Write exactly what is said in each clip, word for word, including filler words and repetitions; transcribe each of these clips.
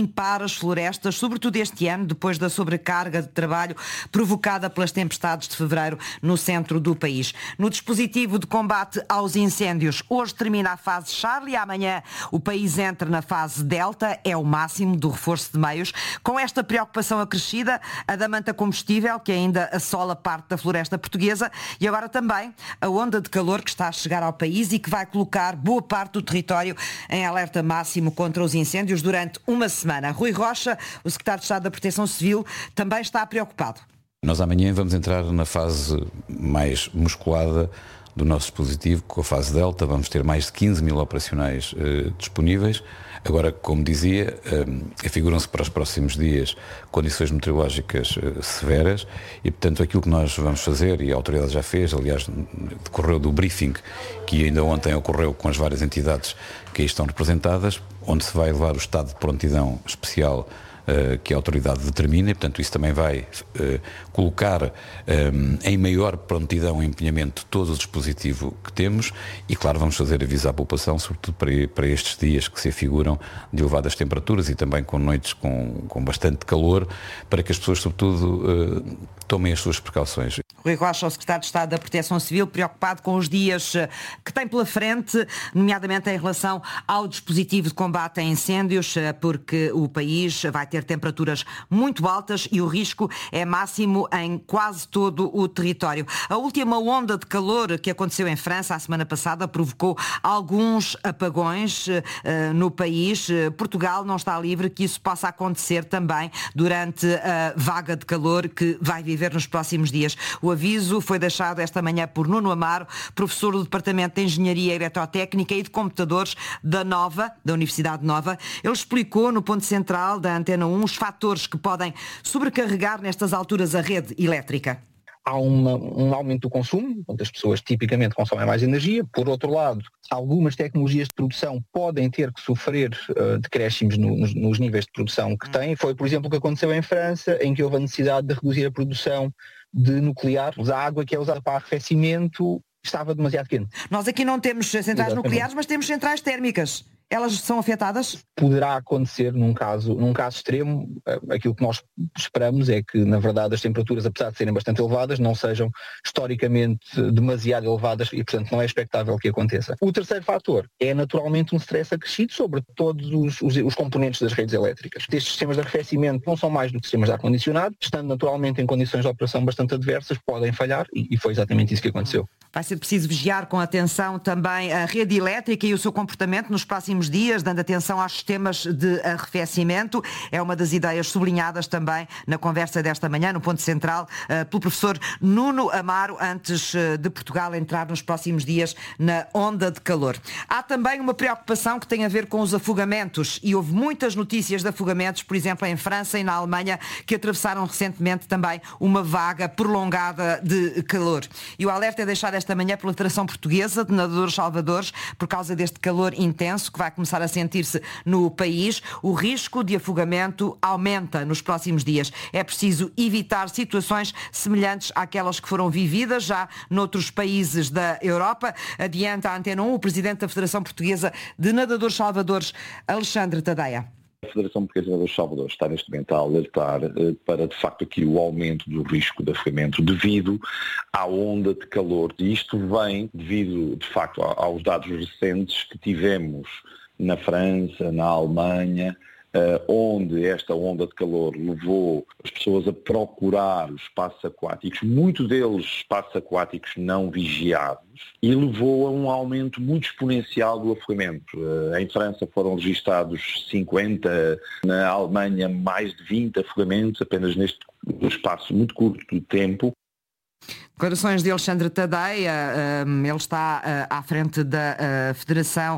limpar as florestas, sobretudo este ano, depois da sobrecarga de trabalho provocada pelas tempestades de fevereiro no centro do país. No dispositivo de combate aos incêndios, hoje termina a fase Charlie, amanhã o país entra na fase Delta, é o máximo do reforço de meios. Com esta preocupação acrescida, a da manta combustível, que ainda assola parte da floresta portuguesa, e agora também a onda de calor que está a chegar ao país e que vai colocar boa parte do território em alerta máximo contra os incêndios durante uma semana. Rui Rocha, o secretário de Estado da Proteção Civil, também está preocupado. Nós amanhã vamos entrar na fase mais musculada do nosso dispositivo, com a fase Delta. Vamos ter mais de quinze mil operacionais eh, disponíveis. Agora, como dizia, eh, afiguram-se para os próximos dias condições meteorológicas eh, severas e, portanto, aquilo que nós vamos fazer, e a autoridade já fez, aliás, decorreu do briefing que ainda ontem ocorreu com as várias entidades que aí estão representadas, onde se vai levar o estado de prontidão especial Uh, que a autoridade determina, e portanto isso também vai uh, colocar um, em maior prontidão e empenhamento todo o dispositivo que temos e, claro, vamos fazer aviso à população, sobretudo para, para estes dias que se afiguram de elevadas temperaturas e também com noites com, com bastante calor, para que as pessoas, sobretudo, uh, tomem as suas precauções. Rui Rocha, o secretário de Estado da Proteção Civil, preocupado com os dias que tem pela frente, nomeadamente em relação ao dispositivo de combate a incêndios, porque o país vai ter temperaturas muito altas e o risco é máximo em quase todo o território. A última onda de calor que aconteceu em França a semana passada provocou alguns apagões uh, no país. Portugal não está livre que isso possa acontecer também durante a vaga de calor que vai viver nos próximos dias. O aviso foi deixado esta manhã por Nuno Amaro, professor do Departamento de Engenharia Eletrotécnica e de Computadores da Nova, da Universidade Nova. Ele explicou no ponto central da Antena um os fatores que podem sobrecarregar nestas alturas a rede elétrica. Há uma, um aumento do consumo, onde as pessoas tipicamente consomem mais energia. Por outro lado, algumas tecnologias de produção podem ter que sofrer uh, decréscimos no, nos, nos níveis de produção que têm. Foi, por exemplo, o que aconteceu em França, em que houve a necessidade de reduzir a produção de nuclear. A água que é usada para arrefecimento estava demasiado quente. Nós aqui não temos centrais Exatamente. nucleares, mas temos centrais térmicas. Elas são afetadas? Poderá acontecer num caso, num caso extremo. Aquilo que nós esperamos é que, na verdade, as temperaturas, apesar de serem bastante elevadas, não sejam historicamente demasiado elevadas e, portanto, não é expectável que aconteça. O terceiro fator é, naturalmente, um stress acrescido sobre todos os, os, os componentes das redes elétricas. Estes sistemas de arrefecimento não são mais do que sistemas de ar-condicionado, estando naturalmente em condições de operação bastante adversas, podem falhar e, e foi exatamente isso que aconteceu. Vai ser preciso vigiar com atenção também a rede elétrica e o seu comportamento nos próximos dias, dando atenção aos sistemas de arrefecimento. É uma das ideias sublinhadas também na conversa desta manhã, no ponto central, pelo professor Nuno Amaro, antes de Portugal entrar nos próximos dias na onda de calor. Há também uma preocupação que tem a ver com os afogamentos e houve muitas notícias de afogamentos, por exemplo, em França e na Alemanha, que atravessaram recentemente também uma vaga prolongada de calor. E o alerta é deixado esta manhã pela Federação Portuguesa de Nadadores Salvadores, por causa deste calor intenso que vai começar a sentir-se no país. O risco de afogamento aumenta nos próximos dias. É preciso evitar situações semelhantes àquelas que foram vividas já noutros países da Europa. Adianta a Antena um o presidente da Federação Portuguesa de Nadadores Salvadores, Alexandre Tadeia. A Federação Portuguesa de Nadadores Salvadores está neste momento a alertar eh, para, de facto, aqui o aumento do risco de afogamento devido à onda de calor. E isto vem devido, de facto, aos dados recentes que tivemos na França, na Alemanha, Uh, onde esta onda de calor levou as pessoas a procurar os espaços aquáticos, muitos deles espaços aquáticos não vigiados, e levou a um aumento muito exponencial do afogamento. Uh, em França foram registados cinquenta, na Alemanha mais de vinte afogamentos, apenas neste espaço muito curto de tempo. Declarações de Alexandre Tadeia, ele está à frente da Federação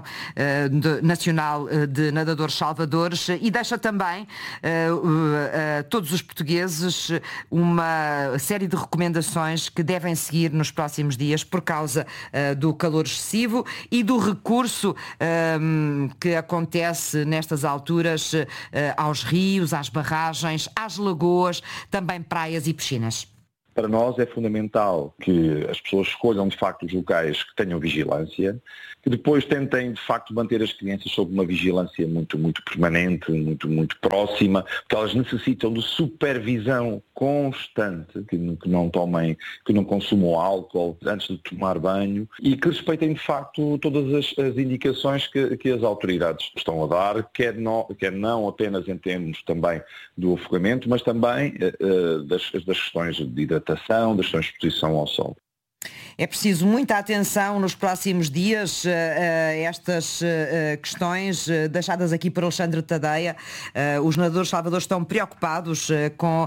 Nacional de Nadadores Salvadores e deixa também a todos os portugueses uma série de recomendações que devem seguir nos próximos dias por causa do calor excessivo e do recurso que acontece nestas alturas aos rios, às barragens, às lagoas, também praias e piscinas. Para nós é fundamental que as pessoas escolham de facto os locais que tenham vigilância, que depois tentem de facto manter as crianças sob uma vigilância muito, muito permanente, muito, muito próxima, porque elas necessitam de supervisão constante, que não tomem, que não consumam álcool antes de tomar banho e que respeitem de facto todas as, as indicações que, que as autoridades estão a dar, quer não, quer não apenas em termos também do afogamento, mas também uh, das, das questões de hidratação, das questões de exposição ao sol. É preciso muita atenção nos próximos dias a estas questões deixadas aqui por Alexandre Tadeia. Os nadadores salvadores estão preocupados com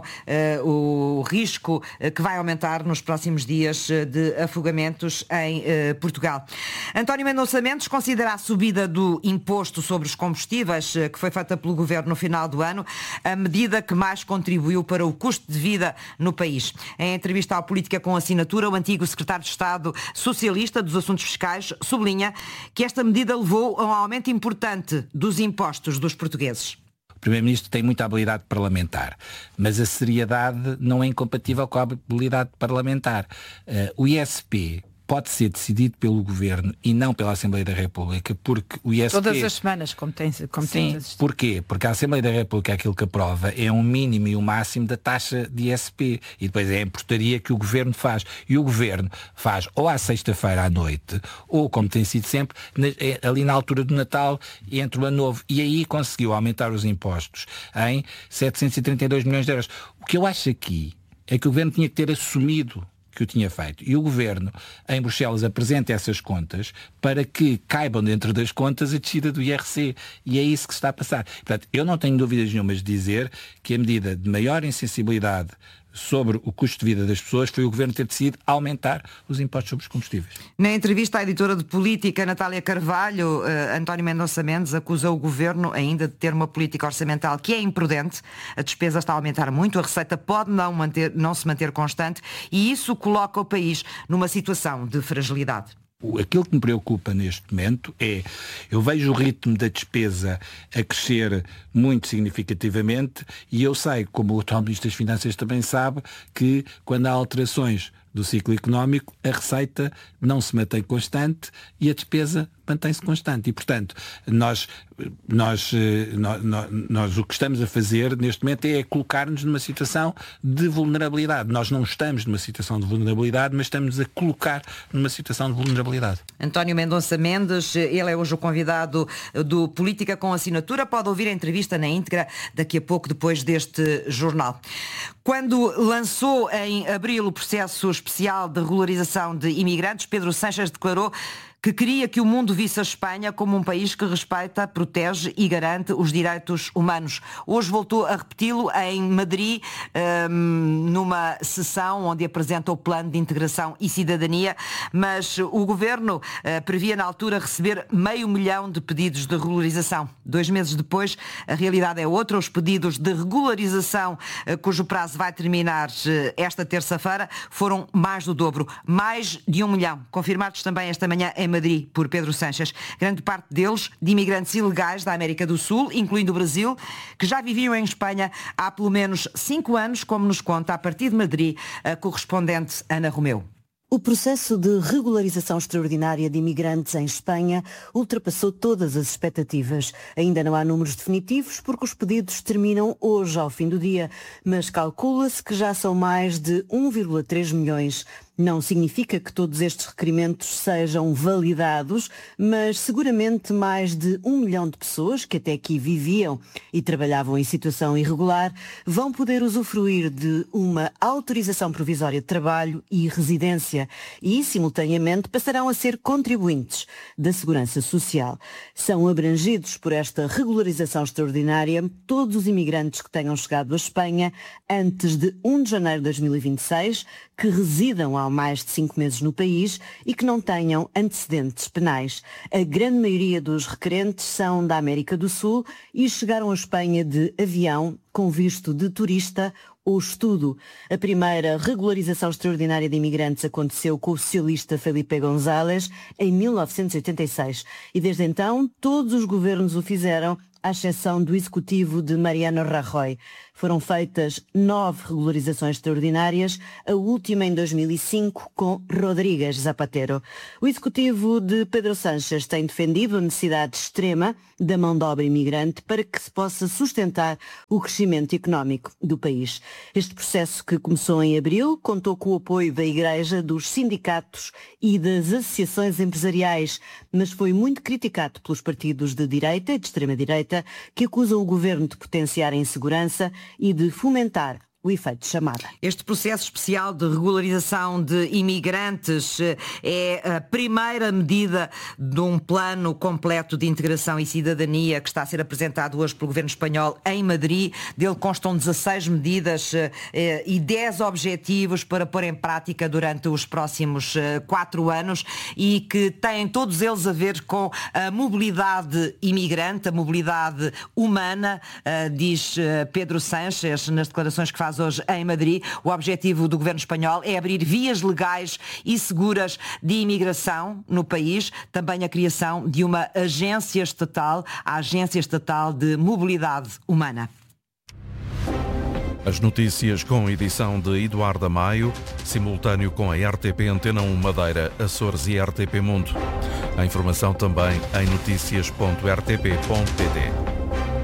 o risco que vai aumentar nos próximos dias de afogamentos em Portugal. António Mendonça Mendes considera a subida do imposto sobre os combustíveis que foi feita pelo Governo no final do ano a medida que mais contribuiu para o custo de vida no país. Em entrevista à Política com Assinatura, o antigo secretário de Estado Socialista dos Assuntos Fiscais sublinha que esta medida levou a um aumento importante dos impostos dos portugueses. O Primeiro-Ministro tem muita habilidade parlamentar, mas a seriedade não é incompatível com a habilidade parlamentar. Uh, o I S P pode ser decidido pelo Governo e não pela Assembleia da República, porque o I S P... Todas as semanas, como tem, como Sim, tem porquê? Porque a Assembleia da República, aquilo que aprova, é um mínimo e um máximo da taxa de I S P. E depois é a portaria que o Governo faz. E o Governo faz ou à sexta-feira à noite, ou, como tem sido sempre, ali na altura do Natal, entre o Ano Novo. E aí conseguiu aumentar os impostos em setecentos e trinta e dois milhões de euros. O que eu acho aqui é que o Governo tinha que ter assumido que o tinha feito. E o Governo, em Bruxelas, apresenta essas contas para que caibam dentro das contas a descida do I R C. E é isso que se está a passar. Portanto, eu não tenho dúvidas nenhumas de dizer que a medida de maior insensibilidade sobre o custo de vida das pessoas foi o Governo ter decidido aumentar os impostos sobre os combustíveis. Na entrevista à editora de política Natália Carvalho, uh, António Mendonça Mendes acusa o Governo ainda de ter uma política orçamental que é imprudente. A despesa está a aumentar muito, a receita pode não, manter, não se manter constante e isso coloca o país numa situação de fragilidade. Aquilo que me preocupa neste momento é, eu vejo o ritmo da despesa a crescer muito significativamente e eu sei, como o atual Ministro das Finanças também sabe, que quando há alterações do ciclo económico, a receita não se mantém constante e a despesa mantém-se constante. E, portanto, nós, nós, nós, nós o que estamos a fazer neste momento é colocar-nos numa situação de vulnerabilidade. Nós não estamos numa situação de vulnerabilidade, mas estamos a colocar numa situação de vulnerabilidade. António Mendonça Mendes, ele é hoje o convidado do Política com Assinatura. Pode ouvir a entrevista na íntegra daqui a pouco, depois deste jornal. Quando lançou em abril o processo especial de regularização de imigrantes, Pedro Sánchez declarou que queria que o mundo visse a Espanha como um país que respeita, protege e garante os direitos humanos. Hoje voltou a repeti-lo em Madrid, numa sessão onde apresenta o plano de integração e cidadania, mas o Governo previa na altura receber meio milhão de pedidos de regularização. Dois meses depois, a realidade é outra. Os pedidos de regularização, cujo prazo vai terminar esta terça-feira, foram mais do dobro, mais de um milhão, confirmados também esta manhã em Madrid por Pedro Sánchez. Grande parte deles de imigrantes ilegais da América do Sul, incluindo o Brasil, que já viviam em Espanha há pelo menos cinco anos, como nos conta a partir de Madrid a correspondente Ana Romeu. O processo de regularização extraordinária de imigrantes em Espanha ultrapassou todas as expectativas. Ainda não há números definitivos porque os pedidos terminam hoje ao fim do dia, mas calcula-se que já são mais de um vírgula três milhões. Não significa que todos estes requerimentos sejam validados, mas seguramente mais de um milhão de pessoas que até aqui viviam e trabalhavam em situação irregular vão poder usufruir de uma autorização provisória de trabalho e residência e, simultaneamente, passarão a ser contribuintes da Segurança Social. São abrangidos por esta regularização extraordinária todos os imigrantes que tenham chegado à Espanha antes de primeiro de janeiro de dois mil e vinte e seis, que residam há mais de cinco meses no país e que não tenham antecedentes penais. A grande maioria dos requerentes são da América do Sul e chegaram à Espanha de avião com visto de turista ou estudo. A primeira regularização extraordinária de imigrantes aconteceu com o socialista Felipe González em mil novecentos e oitenta e seis e desde então todos os governos o fizeram à exceção do executivo de Mariano Rajoy. Foram feitas nove regularizações extraordinárias, a última em dois mil e cinco com Rodríguez Zapatero. O executivo de Pedro Sánchez tem defendido a necessidade extrema da mão de obra imigrante para que se possa sustentar o crescimento económico do país. Este processo, que começou em abril, contou com o apoio da Igreja, dos sindicatos e das associações empresariais, mas foi muito criticado pelos partidos de direita e de extrema-direita, que acusam o governo de potenciar a insegurança e de fomentar o efeito de chamada. Este processo especial de regularização de imigrantes é a primeira medida de um plano completo de integração e cidadania que está a ser apresentado hoje pelo governo espanhol em Madrid. Dele constam dezasseis medidas e dez objetivos para pôr em prática durante os próximos quatro anos e que têm todos eles a ver com a mobilidade imigrante, a mobilidade humana, diz Pedro Sánchez nas declarações que faz hoje em Madrid. O objetivo do governo espanhol é abrir vias legais e seguras de imigração no país, também a criação de uma agência estatal, a Agência Estatal de Mobilidade Humana. As notícias com edição de Eduardo Maio, simultâneo com a R T P Antena um Madeira, Açores e R T P Mundo. A informação também em noticias ponto r t p ponto p t.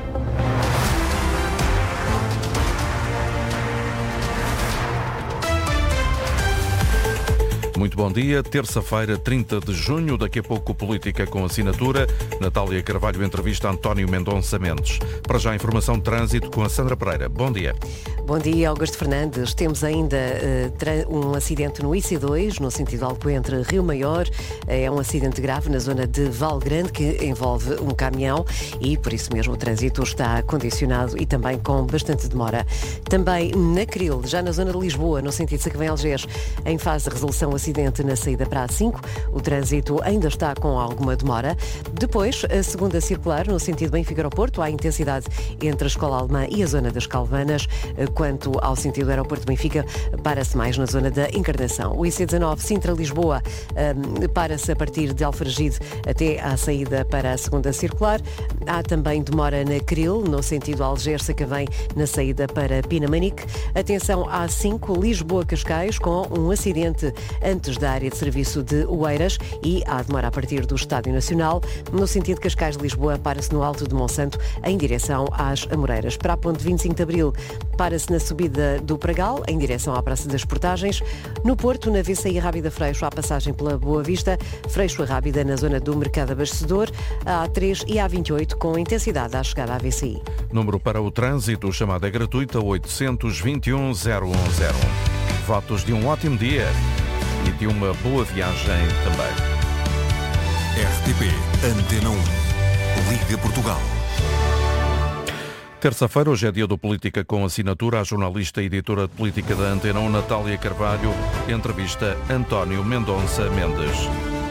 Muito bom dia, terça-feira, trinta de junho, daqui a pouco Política com Assinatura. Natália Carvalho entrevista António Mendonça Mendes. Para já, informação de trânsito com a Sandra Pereira. Bom dia. Bom dia, Augusto Fernandes. Temos ainda uh, um acidente no I C dois, no sentido Alcoentre Rio Maior. É um acidente grave na zona de Val Grande, que envolve um caminhão e, por isso mesmo, o trânsito está condicionado e também com bastante demora. Também na Cril, já na zona de Lisboa, no sentido Sacavém-Algés, em fase de resolução acidente na saída para a A cinco. O trânsito ainda está com alguma demora. Depois, a segunda circular, no sentido Benfica-Aeroporto, há intensidade entre a Escola Alemã e a zona das Calvanas. Quanto ao sentido do Aeroporto de Benfica, para-se mais na zona da Encarnação. O I C dezanove Sintra-Lisboa um, para-se a partir de Alfragide até à saída para a segunda circular. Há também demora na Cril, no sentido Algés-Sacavém, na saída para Pinamanique. Atenção à A cinco, Lisboa-Cascais, com um acidente antes da área de serviço de Oeiras e há demora a partir do Estádio Nacional. No sentido Cascais-Lisboa, para-se no Alto de Monsanto, em direção às Amoreiras. Para a ponte vinte e cinco de Abril, para-se na subida do Pragal, em direção à Praça das Portagens. No Porto, na V C I Rábida Freixo, há passagem pela Boa Vista. Freixo a Rábida, na zona do Mercado Abastecedor. A A três e a A vinte e oito, com intensidade à chegada à V C I. Número para o trânsito, chamada gratuita oitocentos e vinte e um, zero um zero um. Votos de um ótimo dia e de uma boa viagem também. R T P Antena um. Liga Portugal. Terça-feira, hoje é dia do Política com Assinatura. A jornalista e editora de política da Antena um, Natália Carvalho, entrevista António Mendonça Mendes.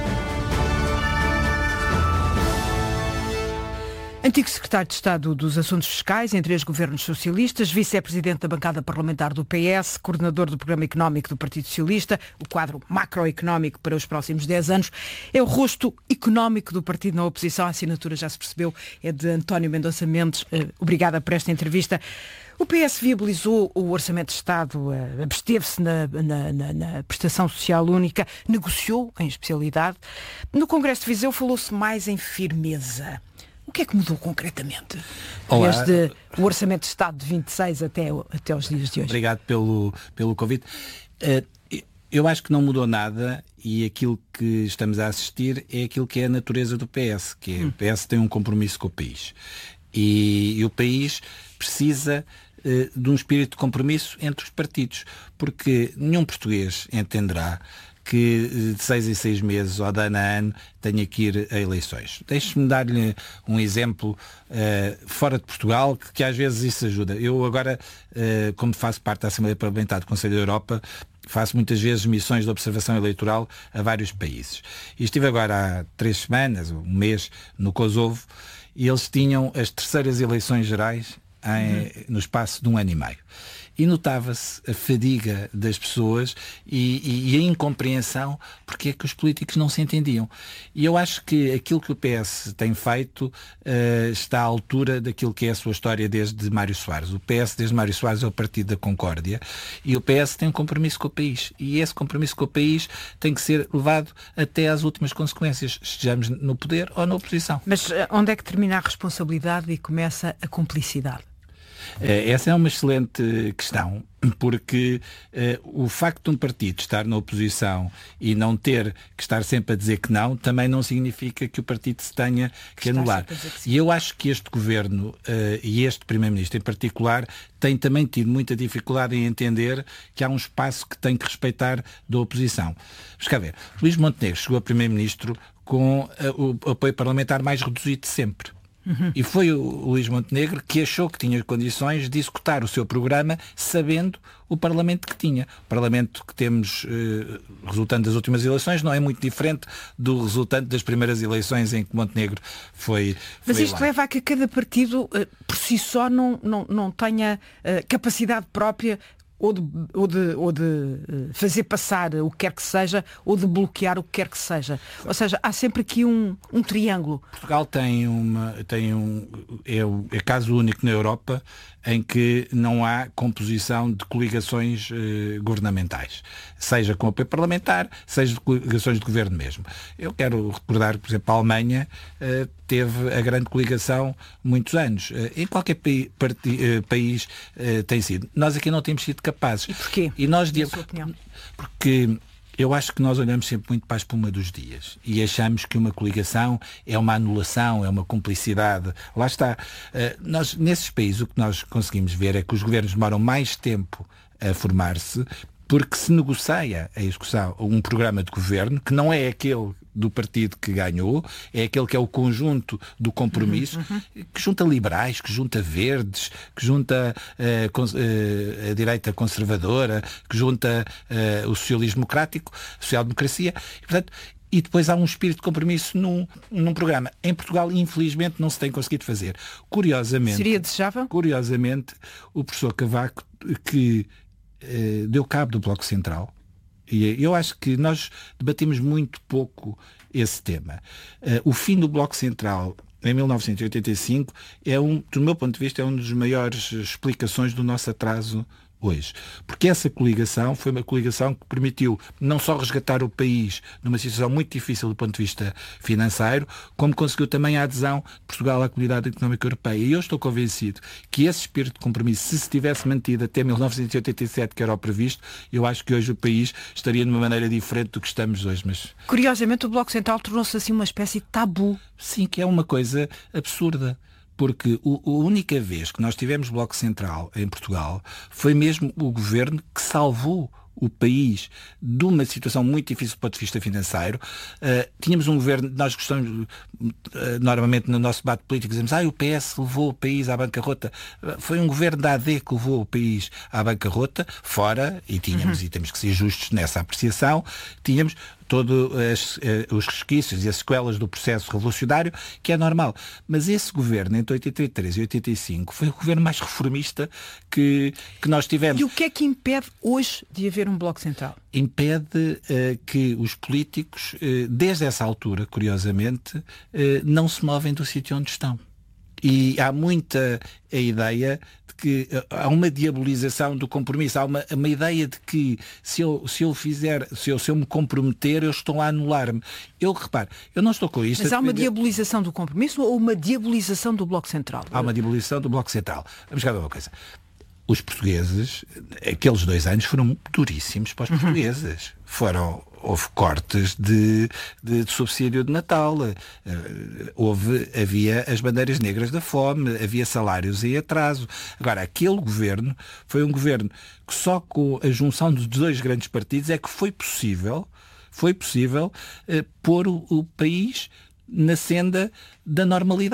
Antigo secretário de Estado dos Assuntos Fiscais, em três governos socialistas, vice-presidente da bancada parlamentar do P S, coordenador do programa económico do Partido Socialista, o quadro macroeconómico para os próximos dez anos, é o rosto económico do partido na oposição. A assinatura, já se percebeu, é de António Mendonça Mendes. Obrigada por esta entrevista. O P S viabilizou o Orçamento de Estado, absteve-se na, na, na, na prestação social única, negociou em especialidade. No Congresso de Viseu falou-se mais em firmeza. O que é que mudou concretamente? Olá. Desde o Orçamento de Estado de vinte e seis até, até os dias de hoje. Obrigado pelo, pelo convite. Eu acho que não mudou nada e aquilo que estamos a assistir é aquilo que é a natureza do P S, que é, hum. o P S tem um compromisso com o país. E, e o país precisa uh, de um espírito de compromisso entre os partidos, porque nenhum português entenderá que de seis em seis meses ou de ano a ano tenha que ir a eleições. Deixe-me dar-lhe um exemplo uh, fora de Portugal, que, que às vezes isso ajuda. Eu agora, uh, como faço parte da Assembleia Parlamentar do Conselho da Europa, faço muitas vezes missões de observação eleitoral a vários países. E estive agora há três semanas, um mês, no Kosovo, e eles tinham as terceiras eleições gerais em, uhum. no espaço de um ano e meio. E notava-se a fadiga das pessoas e, e, e a incompreensão porque é que os políticos não se entendiam. E eu acho que aquilo que o P S tem feito uh, está à altura daquilo que é a sua história desde Mário Soares. O P S, desde Mário Soares, é o Partido da Concórdia e o P S tem um compromisso com o país. E esse compromisso com o país tem que ser levado até às últimas consequências, estejamos no poder ou na oposição. Mas uh, onde é que termina a responsabilidade e começa a cumplicidade? Essa é uma excelente questão, porque uh, o facto de um partido estar na oposição e não ter que estar sempre a dizer que não, também não significa que o partido se tenha que, que anular. Que e eu acho que este governo uh, e este primeiro-ministro em particular tem também tido muita dificuldade em entender que há um espaço que tem que respeitar da oposição. Vamos cá ver. Luís Montenegro chegou a primeiro-ministro com uh, o apoio parlamentar mais reduzido de sempre. Uhum. E foi o Luís Montenegro que achou que tinha condições de executar o seu programa sabendo o Parlamento que tinha. O Parlamento que temos eh, resultante das últimas eleições não é muito diferente do resultante das primeiras eleições em que Montenegro foi, foi Mas isto lá. Leva a que cada partido eh, por si só não, não, não tenha eh, capacidade própria ou de, ou, de, ou de fazer passar o que quer que seja, ou de bloquear o que quer que seja. Ou seja, há sempre aqui um, um triângulo. Portugal tem, uma, tem um... É, é caso único na Europa em que não há composição de coligações eh, governamentais. Seja com apoio parlamentar, seja de coligações de governo mesmo. Eu quero recordar, por exemplo, a Alemanha eh, teve a grande coligação muitos anos. Eh, em qualquer pai, parti, eh, país eh, tem sido. Nós aqui não temos sido capazes. E porquê? E nós, na sua opinião? Porque eu acho que nós olhamos sempre muito para a espuma dos dias e achamos que uma coligação é uma anulação, é uma cumplicidade. Lá está. Uh, nós, nesses países, o que nós conseguimos ver é que os governos demoram mais tempo a formar-se porque se negocia a execução, um programa de governo que não é aquele do partido que ganhou, é aquele que é o conjunto do compromisso, uhum, uhum. que junta liberais, que junta verdes, que junta uh, cons- uh, a direita conservadora, que junta uh, o socialismo democrático, a social-democracia, e, portanto, e depois há um espírito de compromisso num, num programa. Em Portugal, infelizmente, não se tem conseguido fazer. Curiosamente... Seria desejável? Curiosamente, o professor Cavaco, que uh, deu cabo do Bloco Central, e eu acho que nós debatimos muito pouco esse tema. Uh, o fim do Bloco Central em mil novecentos e oitenta e cinco é um, do meu ponto de vista, é uma das maiores explicações do nosso atraso hoje. Porque essa coligação foi uma coligação que permitiu não só resgatar o país numa situação muito difícil do ponto de vista financeiro, como conseguiu também a adesão de Portugal à Comunidade Económica Europeia. E eu estou convencido que esse espírito de compromisso, se se tivesse mantido até mil novecentos e oitenta e sete, que era o previsto, eu acho que hoje o país estaria de uma maneira diferente do que estamos hoje. Mas... Curiosamente, o Bloco Central tornou-se assim uma espécie de tabu. Sim, que é uma coisa absurda. Porque a única vez que nós tivemos Bloco Central em Portugal foi mesmo o governo que salvou o país de uma situação muito difícil do ponto de vista financeiro. Uh, tínhamos um governo, nós gostamos, uh, normalmente no nosso debate político, dizemos, ah, o P S levou o país à bancarrota. Uh, foi um governo da A D que levou o país à bancarrota, fora, e tínhamos, uhum. e temos que ser justos nessa apreciação, tínhamos todos os resquícios e as sequelas do processo revolucionário, que é normal. Mas esse governo, entre oitenta e três e oitenta e cinco, foi o governo mais reformista que, que nós tivemos. E o que é que impede hoje de haver um Bloco Central? Impede uh, que os políticos, uh, desde essa altura, curiosamente, uh, não se movem do sítio onde estão. E há muita a ideia de que há uma diabolização do compromisso, há uma, uma ideia de que se eu, se eu fizer, se eu, se eu me comprometer, eu estou a anular-me. Eu reparo, eu não estou com isto. Mas há uma diabolização do compromisso ou uma diabolização do Bloco Central? Há uma diabolização do Bloco Central. Vamos cá ver uma coisa. Os portugueses, aqueles dois anos foram duríssimos para os portugueses. Uhum. Foram, houve cortes de, de, de subsídio de Natal, houve, havia as bandeiras negras da fome, havia salários em atraso. Agora, aquele governo foi um governo que só com a junção dos dois grandes partidos é que foi possível, foi possível uh, pôr o, o país na senda da normalidade.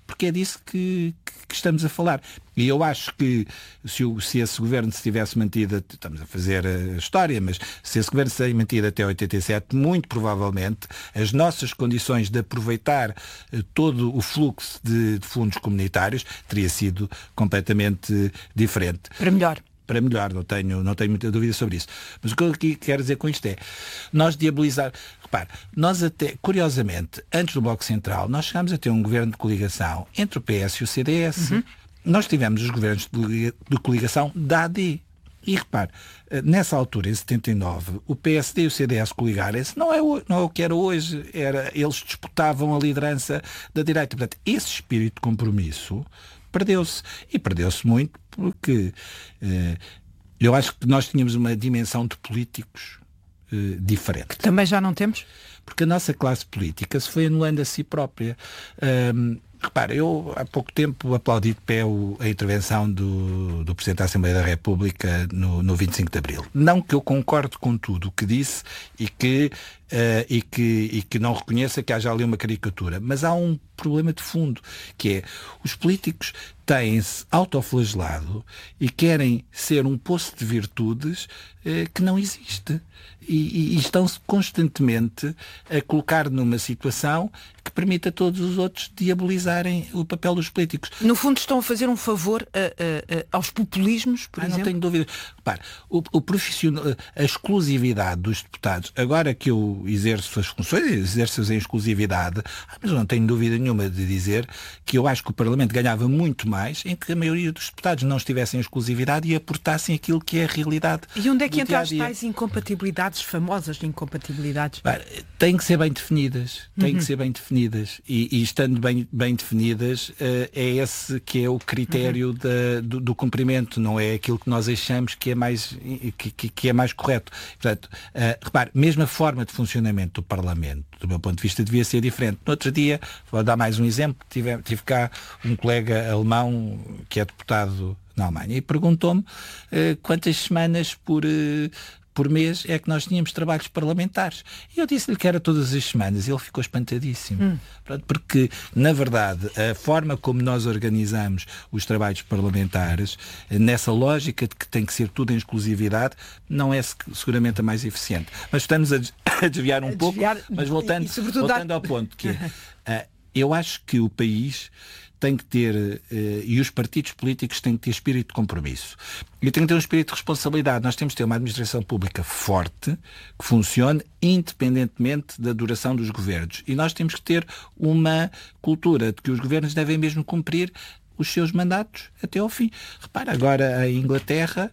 porque é disso que, que estamos a falar. E eu acho que se, o, se esse governo se tivesse mantido, estamos a fazer a história, mas se esse governo se tivesse mantido até oitenta e sete, muito provavelmente as nossas condições de aproveitar todo o fluxo de, de fundos comunitários teria sido completamente diferente. Para melhor. Para melhor, não tenho, não tenho muita dúvida sobre isso. Mas o que eu aqui quero dizer com isto é, nós diabolizar... Repare, nós até, curiosamente, antes do Bloco Central, nós chegámos a ter um governo de coligação entre o P S e o C D S. Uhum. Nós tivemos os governos de, de coligação da A D. E repare, nessa altura, em setenta e nove, o P S D e o C D S coligarem-se, não é, não é o que era hoje, era, eles disputavam a liderança da direita. Portanto, esse espírito de compromisso perdeu-se. E perdeu-se muito porque eh, eu acho que nós tínhamos uma dimensão de políticos eh, diferente. Que também já não temos? Porque a nossa classe política se foi anulando a si própria. Um, Repara, eu há pouco tempo aplaudi de pé o, a intervenção do, do Presidente da Assembleia da República no, no vinte e cinco de Abril. Não que eu concorde com tudo o que disse e que, uh, e, que, e que não reconheça que haja ali uma caricatura, mas há um problema de fundo, que é os políticos têm-se autoflagelado e querem ser um poço de virtudes uh, que não existe. E, e, e estão-se constantemente a colocar numa situação que permite a todos os outros diabolizarem o papel dos políticos. No fundo estão a fazer um favor a, a, a, aos populismos, por ah, exemplo? Não tenho dúvida. Repare, o, o profissional, a exclusividade dos deputados, agora que eu exerço as funções, exerço-as em exclusividade, mas eu não tenho dúvida nenhuma de dizer que eu acho que o Parlamento ganhava muito mais em que a maioria dos deputados não estivessem em exclusividade e aportassem aquilo que é a realidade. E onde é que entram as tais incompatibilidades, famosas incompatibilidades? Têm que ser bem definidas. Têm uhum. que ser bem definidas. E, e estando bem, bem definidas, uh, é esse que é o critério uhum. da, do, do cumprimento, não é aquilo que nós achamos que é mais, que, que, que é mais correto. Portanto, uh, repare, mesmo a forma de funcionamento do Parlamento, do meu ponto de vista, devia ser diferente. No outro dia, vou dar mais um exemplo, tive, tive cá um colega alemão que é deputado na Alemanha e perguntou-me uh, quantas semanas por... Uh, por mês é que nós tínhamos trabalhos parlamentares. E eu disse-lhe que era todas as semanas e ele ficou espantadíssimo. Hum. Porque, na verdade, a forma como nós organizamos os trabalhos parlamentares, nessa lógica de que tem que ser tudo em exclusividade, não é seguramente a mais eficiente. Mas estamos a desviar um a pouco, desviar, mas voltando, voltando dar... ao ponto que é, eu acho que o país tem que ter, uh, e os partidos políticos têm que ter espírito de compromisso. E tem que ter um espírito de responsabilidade. Nós temos que ter uma administração pública forte, que funcione independentemente da duração dos governos. E nós temos que ter uma cultura de que os governos devem mesmo cumprir os seus mandatos até ao fim. Repara, agora a Inglaterra,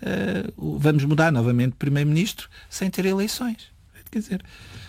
uh, vamos mudar novamente de primeiro-ministro sem ter eleições. Quer dizer...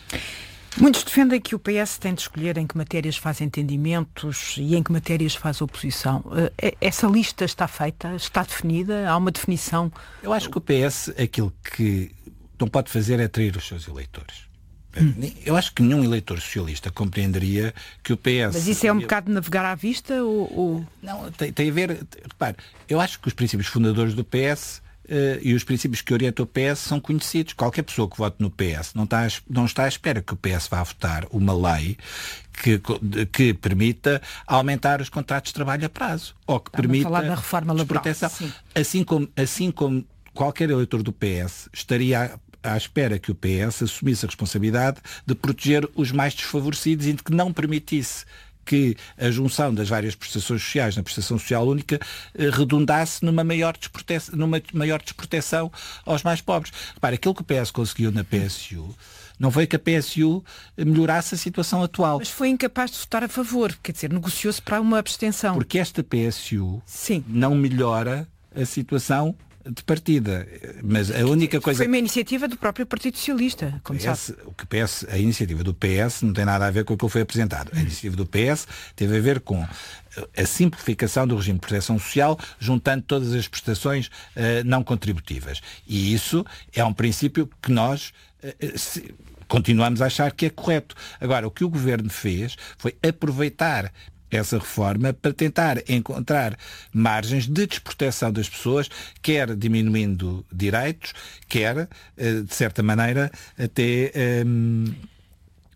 Muitos defendem que o P S tem de escolher em que matérias faz entendimentos e em que matérias faz oposição. Essa lista está feita? Está definida? Há uma definição? Eu acho que o P S, aquilo que não pode fazer é atrair os seus eleitores. Hum. Eu acho que nenhum eleitor socialista compreenderia que o P S... Mas isso é um bocado de navegar à vista? Ou, ou... Não, tem, tem a ver... Repare, eu acho que os princípios fundadores do P S... Uh, e os princípios que orientam o P S são conhecidos. Qualquer pessoa que vote no P S não está, não está à espera que o P S vá votar uma lei que, que permita aumentar os contratos de trabalho a prazo. Ou que Estamos permita a falar da reforma laboral. Assim como, assim como qualquer eleitor do P S estaria à, à espera que o P S assumisse a responsabilidade de proteger os mais desfavorecidos e de que não permitisse que a junção das várias prestações sociais na prestação social única eh, redundasse numa maior, desproteção, numa maior desproteção aos mais pobres. Repara, aquilo que o P S conseguiu na P S U não foi que a P S U melhorasse a situação atual. Mas foi incapaz de votar a favor, quer dizer, negociou-se para uma abstenção. Porque esta P S U Sim. não melhora a situação de partida, mas a única coisa... Foi uma iniciativa do próprio Partido Socialista, como P S, sabe. O que P S, a iniciativa do P S não tem nada a ver com o que foi apresentado. A iniciativa do P S teve a ver com a simplificação do regime de proteção social, juntando todas as prestações uh, não contributivas. E isso é um princípio que nós uh, se, continuamos a achar que é correto. Agora, o que o Governo fez foi aproveitar essa reforma para tentar encontrar margens de desproteção das pessoas, quer diminuindo direitos, quer, de certa maneira, até um,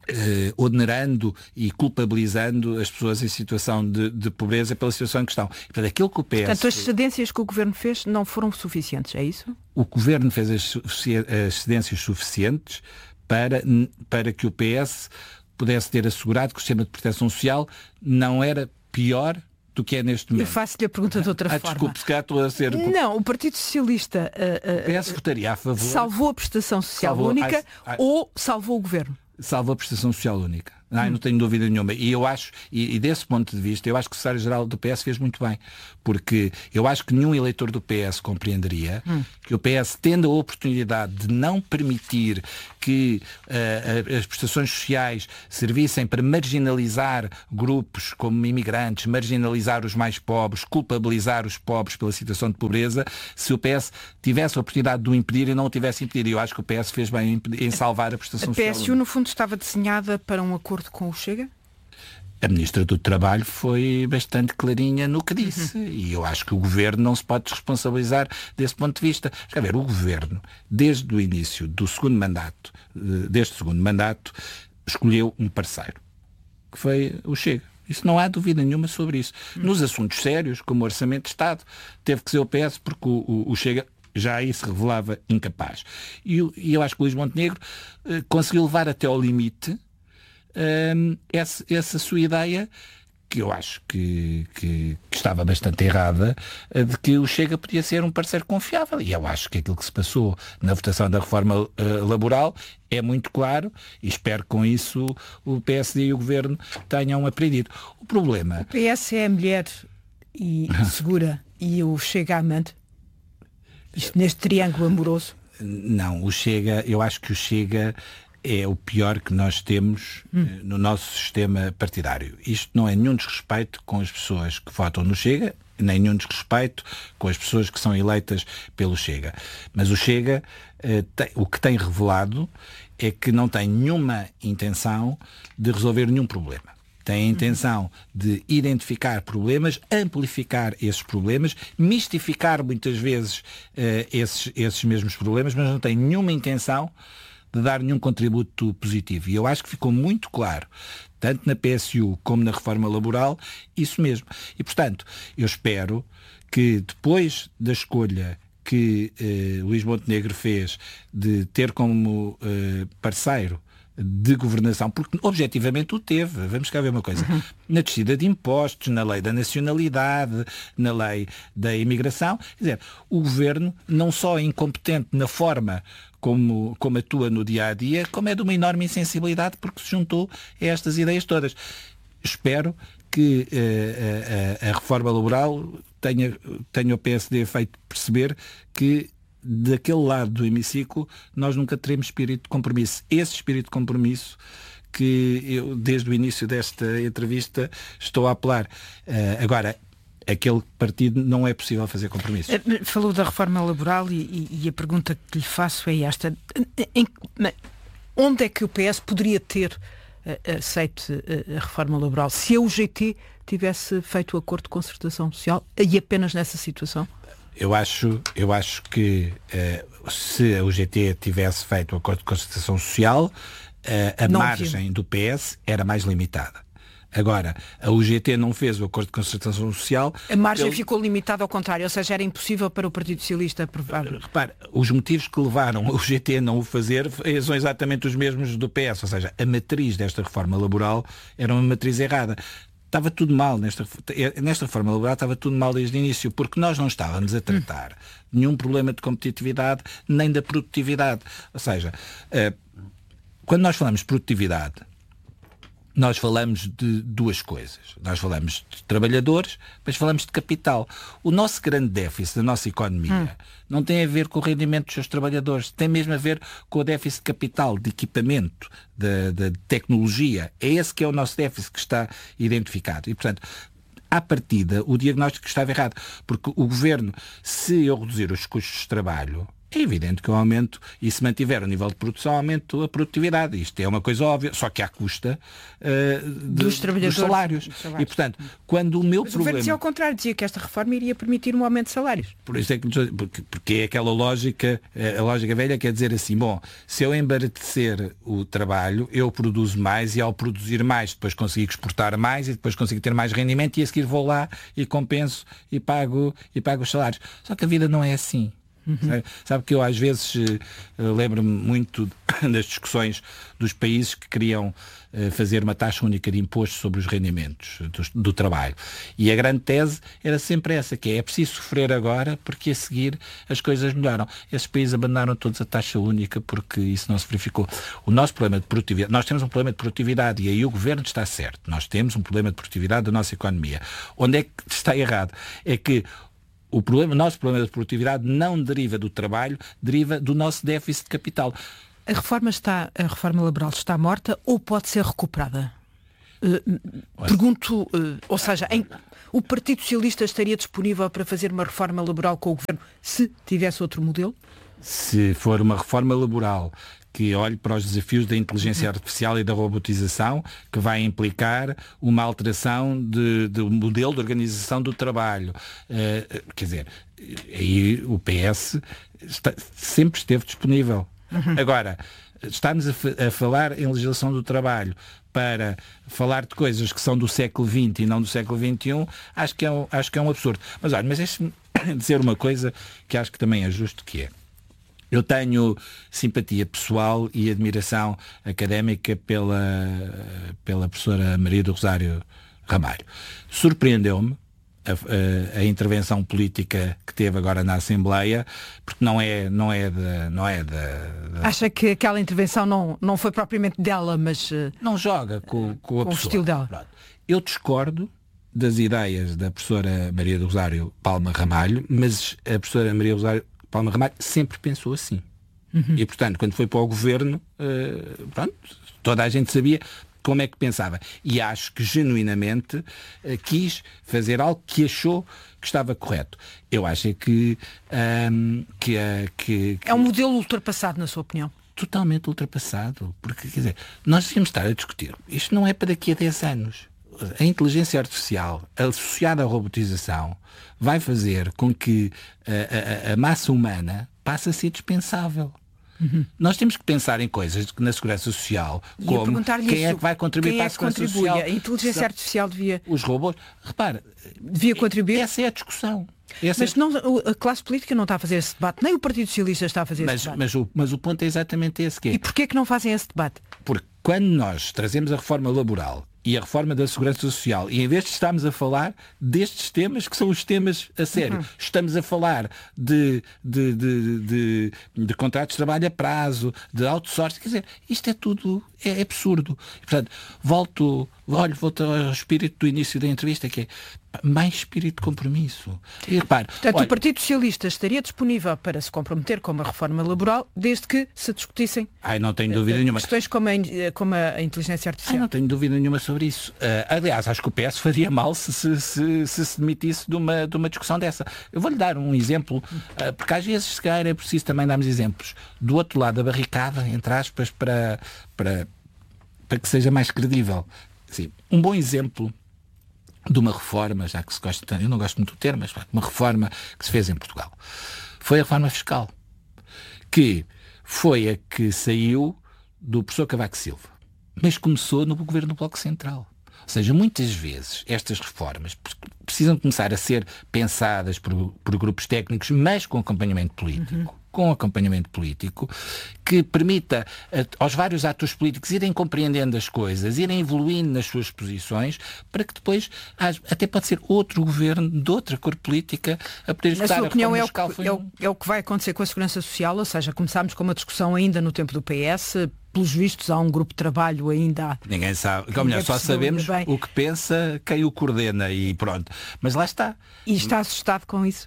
Uh, onerando e culpabilizando as pessoas em situação de, de pobreza pela situação em questão. E, portanto, aquilo que o P S... Portanto, as cedências que o Governo fez não foram suficientes, é isso? O Governo fez as, as cedências suficientes para, para que o P S pudesse ter assegurado que o sistema de proteção social não era pior do que é neste momento. Eu faço-lhe a pergunta de outra ah, forma. Desculpe, se calhar estou a ser... Não, o Partido Socialista uh, uh, o P S votaria a favor... salvou a prestação social salvou, única ai, ai, ou salvou o Governo? Salva a prestação social única. Não, não tenho dúvida nenhuma. E eu acho, e, e desse ponto de vista, eu acho que o secretário-geral do P S fez muito bem. Porque eu acho que nenhum eleitor do P S compreenderia hum. que o P S, tendo a oportunidade de não permitir que uh, as prestações sociais servissem para marginalizar grupos como imigrantes, marginalizar os mais pobres, culpabilizar os pobres pela situação de pobreza, se o P S tivesse a oportunidade de o impedir e não o tivesse impedido. Eu acho que o P S fez bem em, em salvar a prestação social. A P S U, no fundo, estava desenhada para um acordo com o Chega? A Ministra do Trabalho foi bastante clarinha no que disse. Uhum. E eu acho que o Governo não se pode responsabilizar desse ponto de vista. Quer ver, o Governo, desde o início do segundo mandato, deste segundo mandato, escolheu um parceiro, que foi o Chega. Isso não há dúvida nenhuma sobre isso. Uhum. Nos assuntos sérios, como o Orçamento de Estado, teve que ser o P S porque o, o, o Chega já aí se revelava incapaz. E, e eu acho que o Luís Montenegro eh, conseguiu levar até ao limite Um, essa, essa sua ideia, que eu acho que, que, que estava bastante errada, de que o Chega podia ser um parceiro confiável. E eu acho que aquilo que se passou na votação da reforma uh, laboral é muito claro, e espero que com isso o P S D e o Governo tenham aprendido. O problema... O P S é a mulher e segura e o Chega amante? Isto neste triângulo amoroso? Não, o Chega, eu acho que o Chega é o pior que nós temos hum. no nosso sistema partidário. Isto não é nenhum desrespeito com as pessoas que votam no Chega, nem nenhum desrespeito com as pessoas que são eleitas pelo Chega. Mas o Chega, eh, tem, o que tem revelado é que não tem nenhuma intenção de resolver nenhum problema. Tem a intenção de identificar problemas, amplificar esses problemas, mistificar muitas vezes eh, esses, esses mesmos problemas, mas não tem nenhuma intenção de dar nenhum contributo positivo. E eu acho que ficou muito claro, tanto na P S U como na reforma laboral, isso mesmo. E, portanto, eu espero que depois da escolha que eh, Luís Montenegro fez de ter como eh, parceiro de governação, porque objetivamente o teve, vamos cá ver uma coisa, uhum. na descida de impostos, na lei da nacionalidade, na lei da imigração, quer dizer, o governo não só é incompetente na forma como, como atua no dia-a-dia, como é de uma enorme insensibilidade porque se juntou a estas ideias todas. Espero que uh, a, a reforma laboral tenha, tenha o P S D feito perceber que daquele lado do hemiciclo nós nunca teremos espírito de compromisso. Esse espírito de compromisso que eu, desde o início desta entrevista, estou a apelar. Uh, agora, aquele partido não é possível fazer compromissos. Falou da reforma laboral e, e a pergunta que lhe faço é esta. Em, onde é que o P S poderia ter uh, aceito a reforma laboral se a U G T tivesse feito o acordo de concertação social e apenas nessa situação? Eu acho, eu acho que uh, se a U G T tivesse feito o acordo de concertação social, uh, a não margem viu. do P S era mais limitada. Agora, a U G T não fez o acordo de concertação social. A margem pelo... ficou limitada ao contrário, ou seja, era impossível para o Partido Socialista aprovar. Repare, os motivos que levaram a U G T a não o fazer são exatamente os mesmos do P S, ou seja, a matriz desta reforma laboral era uma matriz errada. Estava tudo mal, nesta, nesta reforma laboral estava tudo mal desde o início, porque nós não estávamos a tratar hum. nenhum problema de competitividade, nem da produtividade. Ou seja, quando nós falamos de produtividade, nós falamos de duas coisas. Nós falamos de trabalhadores, mas falamos de capital. O nosso grande déficit da nossa economia hum. não tem a ver com o rendimento dos seus trabalhadores, tem mesmo a ver com o déficit de capital, de equipamento, de, de tecnologia. É esse que é o nosso déficit que está identificado. E, portanto, à partida, o diagnóstico estava errado. Porque o governo, se eu reduzir os custos de trabalho, é evidente que o aumento, e se mantiver o nível de produção, aumenta a produtividade. Isto é uma coisa óbvia, só que à custa uh, de, dos trabalhadores, dos salários. dos salários. E, portanto, quando o meu Mas problema... o governo dizia ao contrário, dizia que esta reforma iria permitir um aumento de salários. Por isso é que, porque, porque é aquela lógica, a lógica velha quer dizer assim, bom, se eu embaratecer o trabalho, eu produzo mais e ao produzir mais, depois consigo exportar mais e depois consigo ter mais rendimento e a seguir vou lá e compenso e pago, e pago os salários. Só que a vida não é assim. Uhum. Sabe, sabe que eu às vezes uh, lembro-me muito das discussões dos países que queriam uh, fazer uma taxa única de imposto sobre os rendimentos do, do trabalho. E a grande tese era sempre essa, que é, é preciso sofrer agora porque a seguir as coisas melhoram. Esses países abandonaram todos a taxa única porque isso não se verificou. O nosso problema de produtividade, nós temos um problema de produtividade e aí o governo está certo. Nós temos um problema de produtividade da nossa economia. Onde é que está errado? É que o problema, o nosso problema de produtividade não deriva do trabalho, deriva do nosso déficit de capital. A reforma, está, a reforma laboral está morta ou pode ser recuperada? Uh, pergunto, uh, ou seja, em, o Partido Socialista estaria disponível para fazer uma reforma laboral com o governo se tivesse outro modelo? Se for uma reforma laboral que olhe para os desafios da inteligência artificial e da robotização, que vai implicar uma alteração de, de modelo de organização do trabalho. Uh, quer dizer, aí o P S está, sempre esteve disponível. Uhum. Agora, estamos a, a falar em legislação do trabalho para falar de coisas que são do século vinte e não do século vinte e um, acho que é um, acho que é um absurdo. Mas olha, mas deixe-me dizer uma coisa que acho que também é justo, que é: eu tenho simpatia pessoal e admiração académica pela, pela professora Maria do Rosário Ramalho. Surpreendeu-me a, a, a intervenção política que teve agora na Assembleia, porque não é, não é da... Não é da, da... Acha que aquela intervenção não, não foi propriamente dela, mas... Não joga com, com a com pessoa. o estilo dela. Pronto. Eu discordo das ideias da professora Maria do Rosário Palma Ramalho, mas a professora Maria do Rosário Palma Ramalho sempre pensou assim. Uhum. E, portanto, quando foi para o governo, uh, pronto, toda a gente sabia como é que pensava. E acho que, genuinamente, uh, quis fazer algo que achou que estava correto. Eu acho que... Um, que, uh, que, que... É um modelo ultrapassado, na sua opinião? Totalmente ultrapassado. Porque, quer dizer, nós devíamos estar a discutir. Isto não é para daqui a dez anos. A inteligência artificial associada à robotização vai fazer com que a, a, a massa humana passe a ser dispensável. Uhum. Nós temos que pensar em coisas na segurança social, e como quem isso, é que vai contribuir para a segurança contribui? social. A inteligência São artificial devia... Os robôs. Repara, devia contribuir? Essa é a discussão. Essa mas é... não, a classe política não está a fazer esse debate, nem o Partido Socialista está a fazer mas, esse debate. Mas o, mas o ponto é exatamente esse que é. E porquê que não fazem esse debate? Porque quando nós trazemos a reforma laboral e a reforma da segurança social, e em vez de estarmos a falar destes temas que são os temas a sério, uhum. estamos a falar de, de, de, de, de contratos de trabalho a prazo, de outsourcing, quer dizer, isto é tudo, é absurdo. E, portanto, volto, olho, volto ao espírito do início da entrevista, que é mais espírito de compromisso. E repare, portanto, olha, o Partido Socialista estaria disponível para se comprometer com uma reforma laboral, desde que se discutissem ai, não tenho dúvida nenhuma. questões como a, como a inteligência artificial. Ai, não tenho dúvida nenhuma sobre isso. Uh, aliás, acho que o P S faria mal se se, se, se, se demitisse de uma, de uma discussão dessa. Eu vou-lhe dar um exemplo, uh, porque às vezes, se calhar, é preciso também darmos exemplos do outro lado da barricada, entre aspas, para, para, para que seja mais credível. Assim, um bom exemplo de uma reforma, já que se gosta, eu não gosto muito do termo, mas uma reforma que se fez em Portugal, foi a reforma fiscal, que foi a que saiu do professor Cavaco Silva, mas começou no governo do Bloco Central. Ou seja, muitas vezes estas reformas precisam começar a ser pensadas por, por grupos técnicos, mas com acompanhamento político. Uhum. com acompanhamento político, que permita a, aos vários atores políticos irem compreendendo as coisas, irem evoluindo nas suas posições, para que depois até pode ser outro governo de outra cor política a poder executar. A sua opinião é o, que, é, o, é o que vai acontecer com a segurança social, ou seja, começámos com uma discussão ainda no tempo do P S, pelos vistos há um grupo de trabalho ainda... Há... Ninguém sabe, ou melhor, só sabemos o que pensa quem o coordena e pronto. Mas lá está. E está assustado com isso?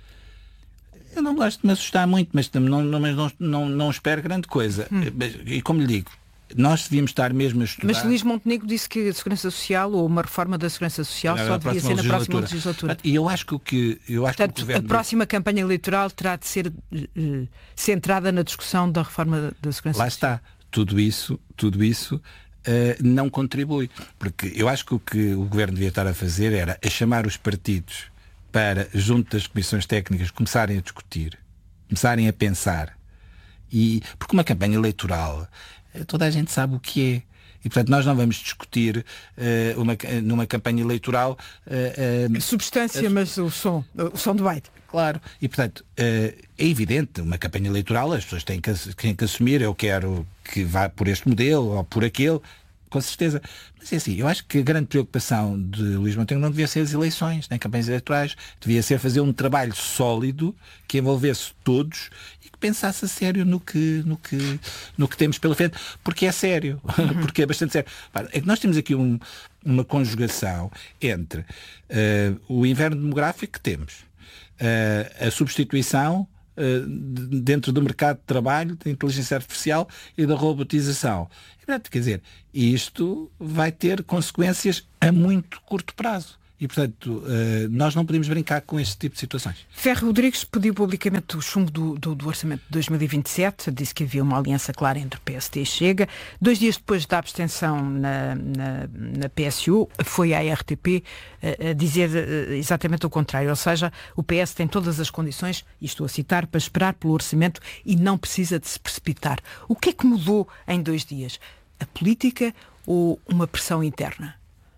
Eu não gosto de me assustar muito, mas não, não, mas não, não, não espero grande coisa. Hum. E como lhe digo, nós devíamos estar mesmo a estudar... Mas Luís Montenegro disse que a Segurança Social, ou uma reforma da Segurança Social, só devia ser na próxima legislatura. E eu acho que o que... Eu acho Portanto, que o governo... a próxima campanha eleitoral terá de ser uh, centrada na discussão da reforma da Segurança Lá Social. Lá está. Tudo isso, tudo isso uh, não contribui. Porque eu acho que o que o governo devia estar a fazer era a chamar os partidos para, junto das comissões técnicas, começarem a discutir, começarem a pensar. E, porque uma campanha eleitoral, toda a gente sabe o que é. E, portanto, nós não vamos discutir uh, uma, numa campanha eleitoral... Uh, uh, substância, uh, mas o som, o som do baile. Claro. E, portanto, uh, é evidente, uma campanha eleitoral, as pessoas têm que, têm que assumir, eu quero que vá por este modelo ou por aquele, com certeza. Mas é assim, eu acho que a grande preocupação de Luís Montenegro não devia ser as eleições, nem campanhas eleitorais. Devia ser fazer um trabalho sólido que envolvesse todos e que pensasse a sério no que, no que, no que temos pela frente. Porque é sério. Uhum. Porque é bastante sério. É que nós temos aqui um, uma conjugação entre uh, o inverno demográfico que temos, uh, a substituição dentro do mercado de trabalho, da inteligência artificial e da robotização. Quer dizer, isto vai ter consequências a muito curto prazo. E, portanto, nós não podemos brincar com este tipo de situações. Ferro Rodrigues pediu publicamente o chumbo do, do, do orçamento de dois mil e vinte e sete, disse que havia uma aliança clara entre P S D e Chega. Dois dias depois da abstenção na, na, na P S U, foi à R T P a, a dizer exatamente o contrário, ou seja, o P S tem todas as condições, e estou a citar, para esperar pelo orçamento e não precisa de se precipitar. O que é que mudou em dois dias? A política ou uma pressão interna?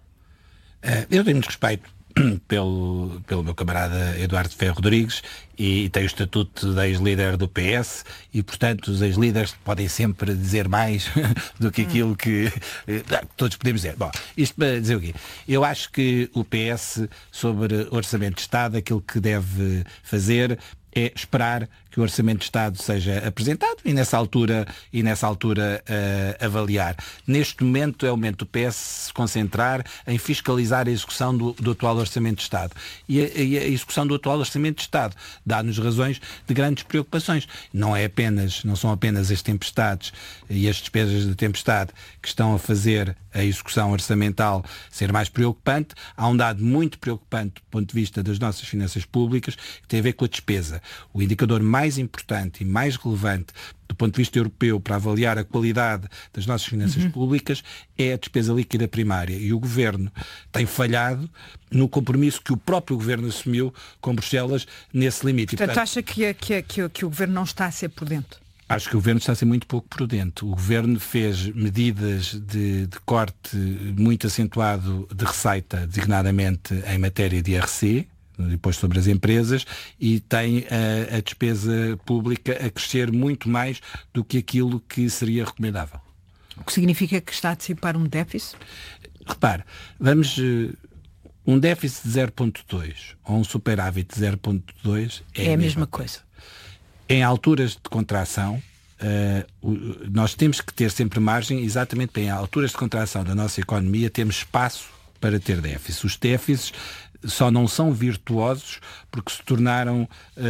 Eu tenho muito respeito pelo, pelo meu camarada Eduardo Ferro Rodrigues e, e tenho o estatuto de ex-líder do P S e, portanto, os ex-líderes podem sempre dizer mais do que aquilo que todos podemos dizer. Bom, isto para dizer o quê? Eu acho que o P S, sobre orçamento de Estado, aquilo que deve fazer é esperar que o Orçamento de Estado seja apresentado e nessa altura, e nessa altura uh, avaliar. Neste momento é o momento do P S se concentrar em fiscalizar a execução do, do atual Orçamento de Estado. E a, e a execução do atual Orçamento de Estado dá-nos razões de grandes preocupações. Não é apenas, não são apenas as tempestades e as despesas de tempestade que estão a fazer a execução orçamental ser mais preocupante. Há um dado muito preocupante do ponto de vista das nossas finanças públicas que tem a ver com a despesa. O indicador mais importante e mais relevante do ponto de vista europeu para avaliar a qualidade das nossas finanças uhum. públicas é a despesa líquida primária. E o Governo tem falhado no compromisso que o próprio Governo assumiu com Bruxelas nesse limite. Portanto, e, portanto acha que, que, que, que o Governo não está a ser prudente? Acho que o Governo está a ser muito pouco prudente. O Governo fez medidas de, de corte muito acentuado de receita, designadamente em matéria de I R C, depois sobre as empresas, e tem a, a despesa pública a crescer muito mais do que aquilo que seria recomendável. O que significa que está a antecipar um déficit? Repare, vamos... Um déficit de zero vírgula dois ou um superávit de zero vírgula dois é, é a mesma coisa. coisa. Em alturas de contração, uh, nós temos que ter sempre margem, exatamente em alturas de contração da nossa economia, temos espaço para ter déficits. Os déficits só não são virtuosos porque se tornaram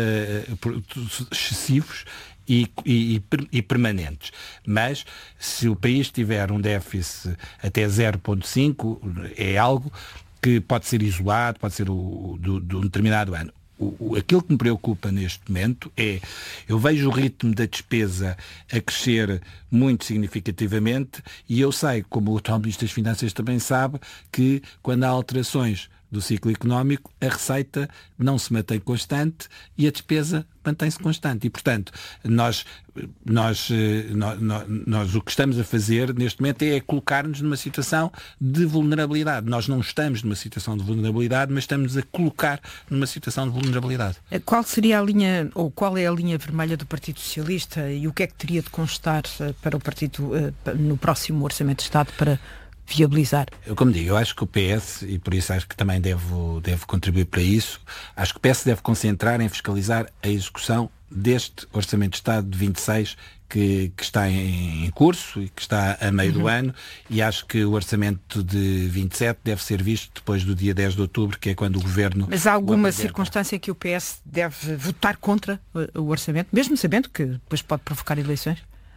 uh, excessivos e, e, e permanentes. Mas se o país tiver um déficit até zero vírgula cinco, é algo que pode ser isolado, pode ser o, do, de um determinado ano. O, o, aquilo que me preocupa neste momento é, eu vejo o ritmo da despesa a crescer muito significativamente e eu sei, como o atual Ministro das Finanças também sabe, que quando há alterações do ciclo económico, a receita não se mantém constante e a despesa mantém-se constante. E, portanto, nós, nós, nós, nós o que estamos a fazer neste momento é colocar-nos numa situação de vulnerabilidade. Nós não estamos numa situação de vulnerabilidade, mas estamos a colocar numa situação de vulnerabilidade. Qual seria a linha, ou qual é a linha vermelha do Partido Socialista e o que é que teria de constar para o Partido no próximo Orçamento de Estado para viabilizar? Eu, como digo, eu acho que o P S, e por isso acho que também devo, devo contribuir para isso, acho que o P S deve concentrar em fiscalizar a execução deste Orçamento de Estado de vinte e seis que, que está em, em curso e que está a meio uhum. do ano, e acho que o Orçamento de vinte e sete deve ser visto depois do dia dez de outubro, que é quando o Governo... Mas há alguma circunstância que o P S deve votar contra o Orçamento, mesmo sabendo que depois pode provocar eleições?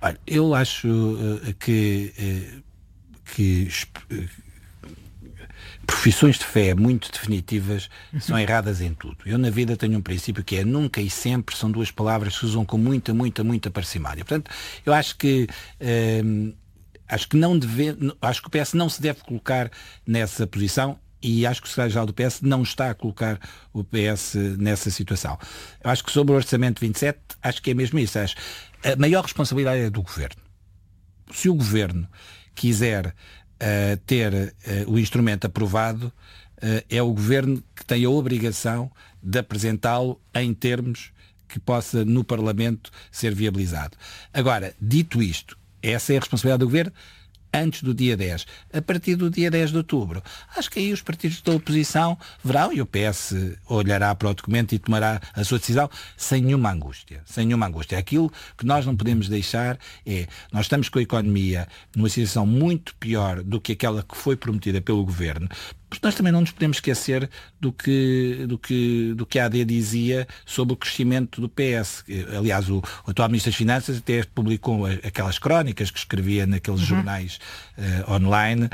Olha, eu acho uh, que, uh, que uh, profissões de fé muito definitivas são erradas em tudo. Eu na vida tenho um princípio que é nunca e sempre, são duas palavras que se usam com muita, muita, muita parcimónia. Portanto, eu acho que uh, acho que não deve, acho que o P S não se deve colocar nessa posição. E acho que o secretário-geral do P S não está a colocar o P S nessa situação. Eu acho que sobre o Orçamento vinte e sete, acho que é mesmo isso. Acho, a maior responsabilidade é do Governo. Se o Governo quiser uh, ter uh, o instrumento aprovado, uh, é o Governo que tem a obrigação de apresentá-lo em termos que possa, no Parlamento, ser viabilizado. Agora, dito isto, essa é a responsabilidade do Governo, antes do dia dez. A partir do dia dez de outubro, acho que aí os partidos da oposição verão, e o P S olhará para o documento e tomará a sua decisão sem nenhuma angústia. Sem nenhuma angústia. Aquilo que nós não podemos deixar é, nós estamos com a economia numa situação muito pior do que aquela que foi prometida pelo Governo, porque nós também não nos podemos esquecer do que, do que, do que a A D dizia sobre o crescimento do P S. Aliás, o, o atual Ministro das Finanças até publicou aquelas crónicas que escrevia naqueles uhum. jornais uh, online,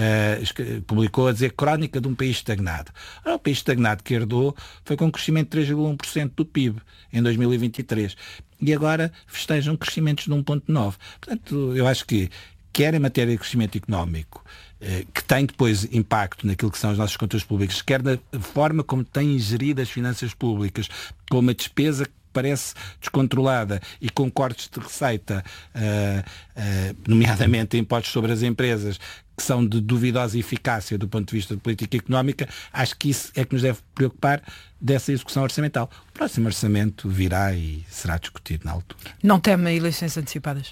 uh, publicou a dizer crónica de um país estagnado. Ora, o país estagnado que herdou foi com um crescimento de três vírgula um por cento do P I B em dois mil e vinte e três. E agora festejam crescimentos de um vírgula nove. Portanto, eu acho que quer em matéria de crescimento económico, que tem depois impacto naquilo que são as nossas contas públicas, quer da forma como têm gerido as finanças públicas, com uma despesa que parece descontrolada e com cortes de receita, uh, uh, nomeadamente impostos sobre as empresas, que são de duvidosa eficácia do ponto de vista de política económica, acho que isso é que nos deve preocupar dessa execução orçamental. O próximo orçamento virá e será discutido na altura. Não teme eleições antecipadas?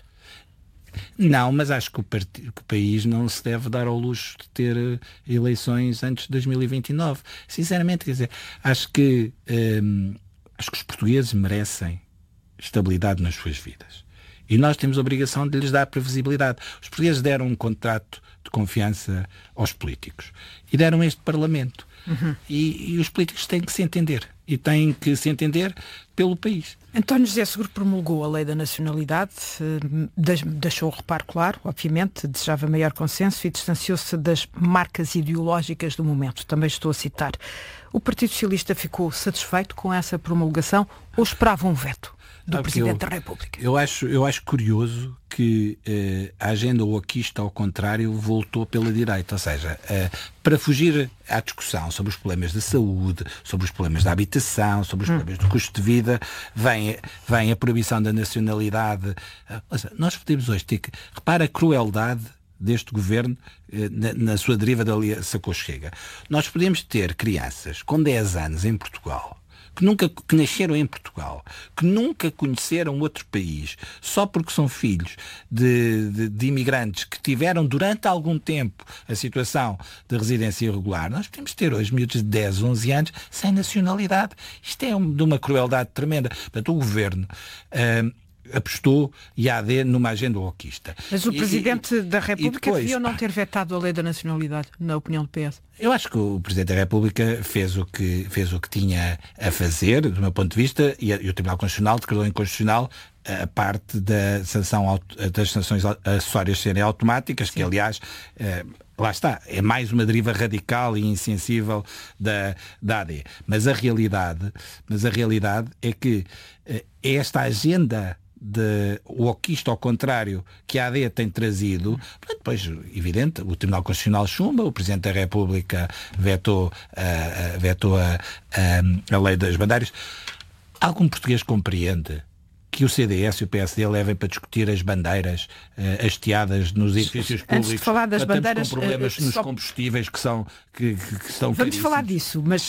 Não, mas acho que o, part... que o país não se deve dar ao luxo de ter uh, eleições antes de dois mil e vinte e nove. Sinceramente, quer dizer, acho que, um, acho que os portugueses merecem estabilidade nas suas vidas. E nós temos a obrigação de lhes dar previsibilidade. Os portugueses deram um contrato de confiança aos políticos. E deram este Parlamento. Uhum. E, e os políticos têm que se entender. E têm que se entender pelo país. António José Seguro promulgou a lei da nacionalidade, deixou o reparo claro, obviamente, desejava maior consenso e distanciou-se das marcas ideológicas do momento. Também estou a citar. O Partido Socialista ficou satisfeito com essa promulgação ou esperava um veto do Presidente eu, da República? Eu acho, eu acho curioso que eh, a agenda oaquista, ao contrário, voltou pela direita. Ou seja, eh, para fugir à discussão sobre os problemas da saúde, sobre os problemas da habitação, sobre os hum. problemas do custo de vida, vem, vem a proibição da nacionalidade. Ou seja, nós podemos hoje ter que... Repara a crueldade deste governo eh, na, na sua deriva da aliança com o Chega. Nós podemos ter crianças com dez anos em Portugal, que nunca que nasceram em Portugal, que nunca conheceram outro país, só porque são filhos de, de, de imigrantes que tiveram durante algum tempo a situação de residência irregular. Nós podemos ter hoje miúdos de dez, onze anos sem nacionalidade. Isto é um, de uma crueldade tremenda. Portanto, o governo uh, apostou e a AD numa agenda oaquista. Mas o e, Presidente e, da República depois, devia não ter vetado a lei da nacionalidade, na opinião do P S? Eu acho que o Presidente da República fez o que, fez o que tinha a fazer, do meu ponto de vista, e, e o Tribunal Constitucional declarou inconstitucional a parte da sanção, das sanções acessórias serem automáticas, Sim. que aliás... Eh, lá está, é mais uma deriva radical e insensível da, da A D. Mas a realidade, mas a realidade é que eh, esta agenda de oaquista ao contrário que a AD tem trazido, depois, evidente, o Tribunal Constitucional chumba, o Presidente da República vetou, uh, vetou a, a, a lei das bandeiras. Algum português compreende que o C D S e o P S D levem para discutir as bandeiras uh, hasteadas nos edifícios públicos? Antes de falar das bandeiras, com problemas uh, nos só... combustíveis que são que, que, que estão Vamos caríssimos. falar disso, mas uh,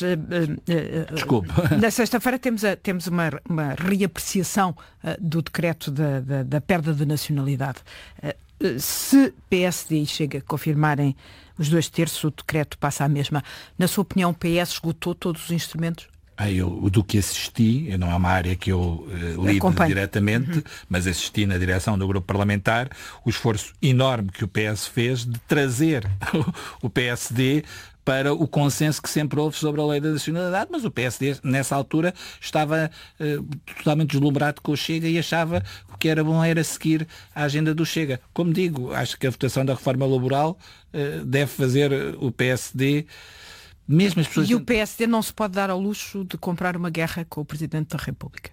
uh, Desculpe. Na sexta-feira temos, a, temos uma, uma reapreciação uh, do decreto da, da, da perda de nacionalidade. Uh, se P S D e Chega confirmarem os dois terços, o decreto passa à mesma. Na sua opinião, o P S esgotou todos os instrumentos? Ah, eu, do que assisti, não é uma área que eu uh, lido Acompanho. diretamente, uhum. mas assisti na direção do grupo parlamentar, o esforço enorme que o P S fez de trazer o P S D para o consenso que sempre houve sobre a lei da nacionalidade, mas o P S D nessa altura estava uh, totalmente deslumbrado com o Chega e achava que o que era bom era seguir a agenda do Chega. Como digo, acho que a votação da reforma laboral uh, deve fazer o P S D. Mesmo as pessoas... E o P S D não se pode dar ao luxo de comprar uma guerra com o Presidente da República?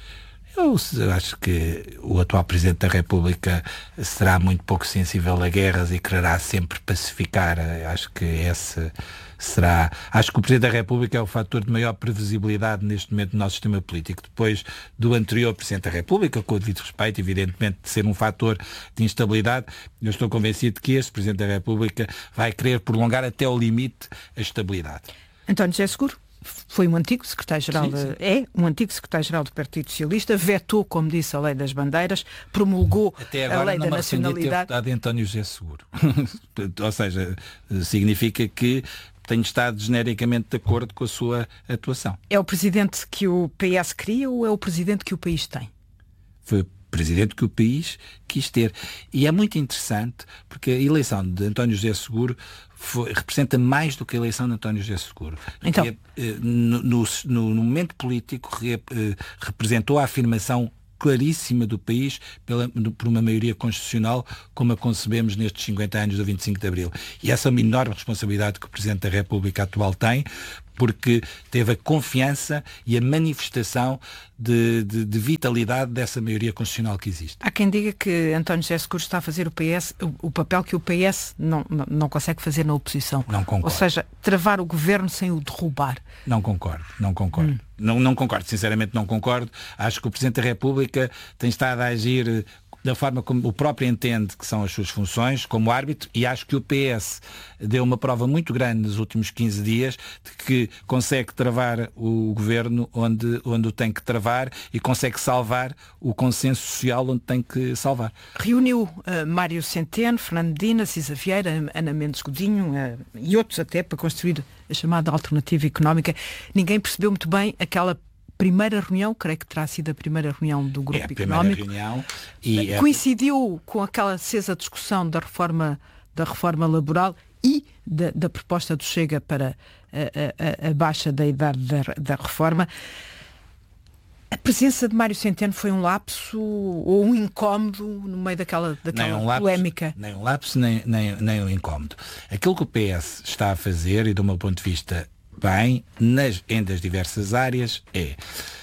Eu acho que o atual Presidente da República será muito pouco sensível a guerras e quererá sempre pacificar. Acho que esse será... Acho que o Presidente da República é o fator de maior previsibilidade neste momento no nosso sistema político. Depois do anterior Presidente da República, com o devido respeito, evidentemente, de ser um fator de instabilidade, eu estou convencido que este Presidente da República vai querer prolongar até ao limite a estabilidade. António José Seguro foi um antigo secretário-geral, de, é um antigo secretário-geral do Partido Socialista, vetou, como disse, a lei das bandeiras, promulgou até agora, a lei da nacionalidade. Até agora António José Seguro. Ou seja, significa que tenho estado genericamente de acordo com a sua atuação. É o presidente que o P S queria ou é o presidente que o país tem? Foi o presidente que o país quis ter. E é muito interessante porque a eleição de António José Seguro Foi, representa mais do que a eleição de António José Seguro. Então. Que, no, no, no momento político re, representou a afirmação claríssima do país pela, por uma maioria constitucional como a concebemos nestes cinquenta anos do vinte e cinco de Abril. E essa é uma enorme responsabilidade que o Presidente da República atual tem, porque teve a confiança e a manifestação de, de, de vitalidade dessa maioria constitucional que existe. Há quem diga que António José Seguro está a fazer o P S, o, o papel que o P S não, não, não consegue fazer na oposição. Não concordo. Ou seja, travar o governo sem o derrubar. Não concordo, não concordo. Hum. Não, não concordo, sinceramente não concordo. Acho que o Presidente da República tem estado a agir da forma como o próprio entende que são as suas funções como árbitro, e acho que o P S deu uma prova muito grande nos últimos quinze dias de que consegue travar o governo onde, onde o tem que travar e consegue salvar o consenso social onde tem que salvar. Reuniu uh, Mário Centeno, Fernando Medina, Cisa Vieira, Ana Mendes Godinho uh, e outros até para construir a chamada alternativa económica. Ninguém percebeu muito bem aquela primeira reunião, creio que terá sido a primeira reunião do Grupo é a Económico. Reunião e coincidiu é... com aquela acesa discussão da reforma, da reforma laboral e da, da proposta do Chega para a, a, a baixa da idade da, da reforma. A presença de Mário Centeno foi um lapso ou um incómodo no meio daquela, daquela nem um lapso, polémica? Nem um lapso, nem, nem, nem um incómodo. Aquilo que o P S está a fazer, e do meu ponto de vista bem, nas, em das diversas áreas, é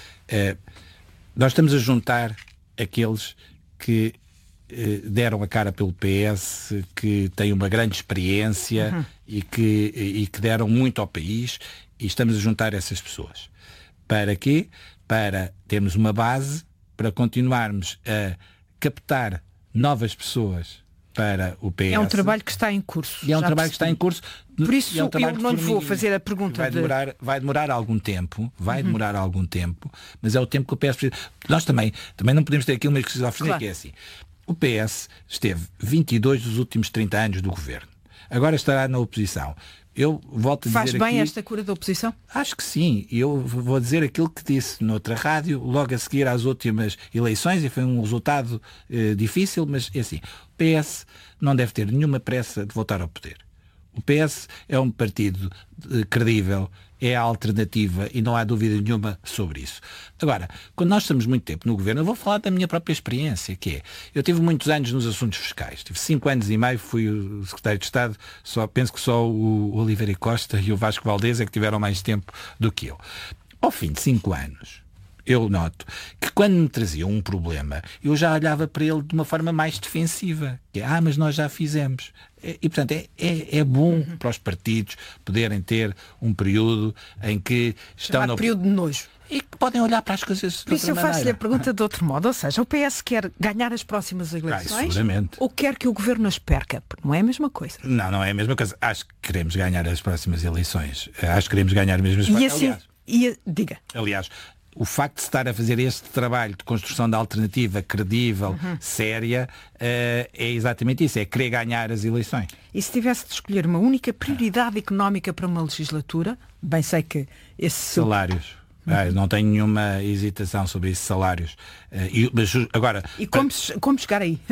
uh, nós estamos a juntar aqueles que uh, deram a cara pelo P S, que têm uma grande experiência uhum. e, que, e que deram muito ao país, e estamos a juntar essas pessoas. Para quê? Para termos uma base, para continuarmos a captar novas pessoas para o P S. É um trabalho que está em curso. E é um trabalho que está em curso. Por isso é um eu não lhe vou fazer a pergunta. Vai demorar, de... vai demorar algum tempo, vai uhum. demorar algum tempo, mas é o tempo que o P S precisa. Nós também, também não podemos ter aqui uma esquizofrenia, claro. Que é assim. O P S esteve vinte e dois dos últimos trinta anos do governo. Agora estará na oposição. Eu volto a Faz dizer bem aqui, esta cura da oposição? Acho que sim. Eu vou dizer aquilo que disse noutra rádio, logo a seguir às últimas eleições, e foi um resultado eh, difícil, mas é assim, o P S não deve ter nenhuma pressa de voltar ao poder. O P S é um partido eh, credível, é a alternativa e não há dúvida nenhuma sobre isso. Agora, quando nós estamos muito tempo no governo, eu vou falar da minha própria experiência, que é, eu tive muitos anos nos assuntos fiscais, tive cinco anos e meio, fui o secretário de Estado, só, penso que só o Oliveira Costa e o Vasco Valdez é que tiveram mais tempo do que eu. Ao fim de cinco anos, eu noto que quando me traziam um problema, eu já olhava para ele de uma forma mais defensiva. Que é, ah, mas nós já fizemos. E, e portanto, é, é, é bom uhum. para os partidos poderem ter um período em que estão... no período de nojo. E que podem olhar para as coisas de outra maneira. Isso eu faço-lhe a pergunta de outro modo. Ou seja, o P S quer ganhar as próximas eleições? Ah, seguramente. Ou quer que o governo as perca? Porque não é a mesma coisa. Não, não é a mesma coisa. Acho que queremos ganhar as próximas eleições. Acho que queremos ganhar mesmo as próximas eleições. E assim, e, diga. Aliás, o facto de estar a fazer este trabalho de construção da alternativa credível, uhum. séria, uh, é exatamente isso, é querer ganhar as eleições. E se tivesse de escolher uma única prioridade económica para uma legislatura, bem sei que esse... Salários. Uhum. Ah, não tenho nenhuma hesitação sobre esses salários. Uh, e, mas agora... E como, para... como chegar aí?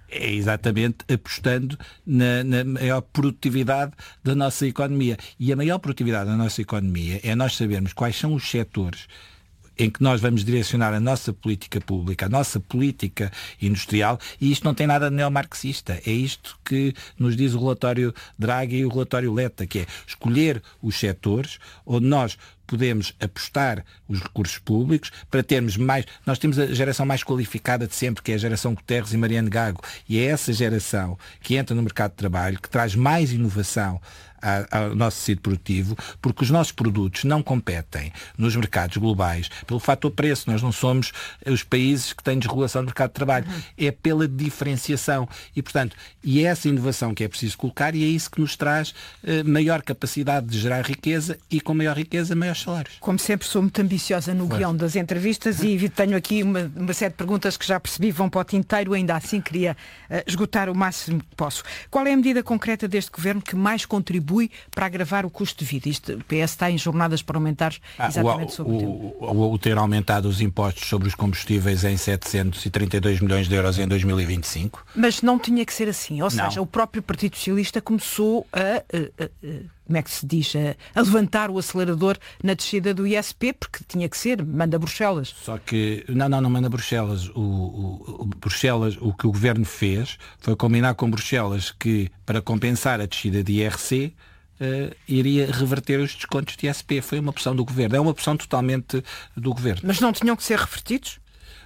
É exatamente apostando na, na maior produtividade da nossa economia. E a maior produtividade da nossa economia é nós sabermos quais são os setores em que nós vamos direcionar a nossa política pública, a nossa política industrial, e isto não tem nada de neomarxista. É isto que nos diz o relatório Draghi e o relatório Letta, que é escolher os setores onde nós podemos apostar os recursos públicos para termos mais... Nós temos a geração mais qualificada de sempre, que é a geração Guterres e Mariano Gago, e é essa geração que entra no mercado de trabalho, que traz mais inovação ao nosso tecido produtivo, porque os nossos produtos não competem nos mercados globais pelo fator preço. Nós não somos os países que têm desregulação do mercado de trabalho. Uhum. É pela diferenciação. E, portanto, e é essa inovação que é preciso colocar, e é isso que nos traz eh, maior capacidade de gerar riqueza, e com maior riqueza, maiores salários. Como sempre, sou muito ambiciosa no guião das entrevistas e tenho aqui uma, uma série de perguntas que já percebi vão para o tinteiro. Ainda assim, queria uh, esgotar o máximo que posso. Qual é a medida concreta deste governo que mais contribui para agravar o custo de vida? Isto, o P S está em jornadas parlamentares exatamente ah, o, sobre o, o tema. O, o ter aumentado os impostos sobre os combustíveis em setecentos e trinta e dois milhões de euros em dois mil e vinte e cinco. Mas não tinha que ser assim. Ou seja, não. O próprio Partido Socialista começou a... a, a, a como é que se diz, a, a levantar o acelerador na descida do I S P, porque tinha que ser, manda Bruxelas. Só que, não, não, não manda Bruxelas. O, o, o Bruxelas, o que o Governo fez foi combinar com Bruxelas que, para compensar a descida de I R C, uh, iria reverter os descontos de I S P. Foi uma opção do Governo. É uma opção totalmente do Governo. Mas não tinham que ser revertidos?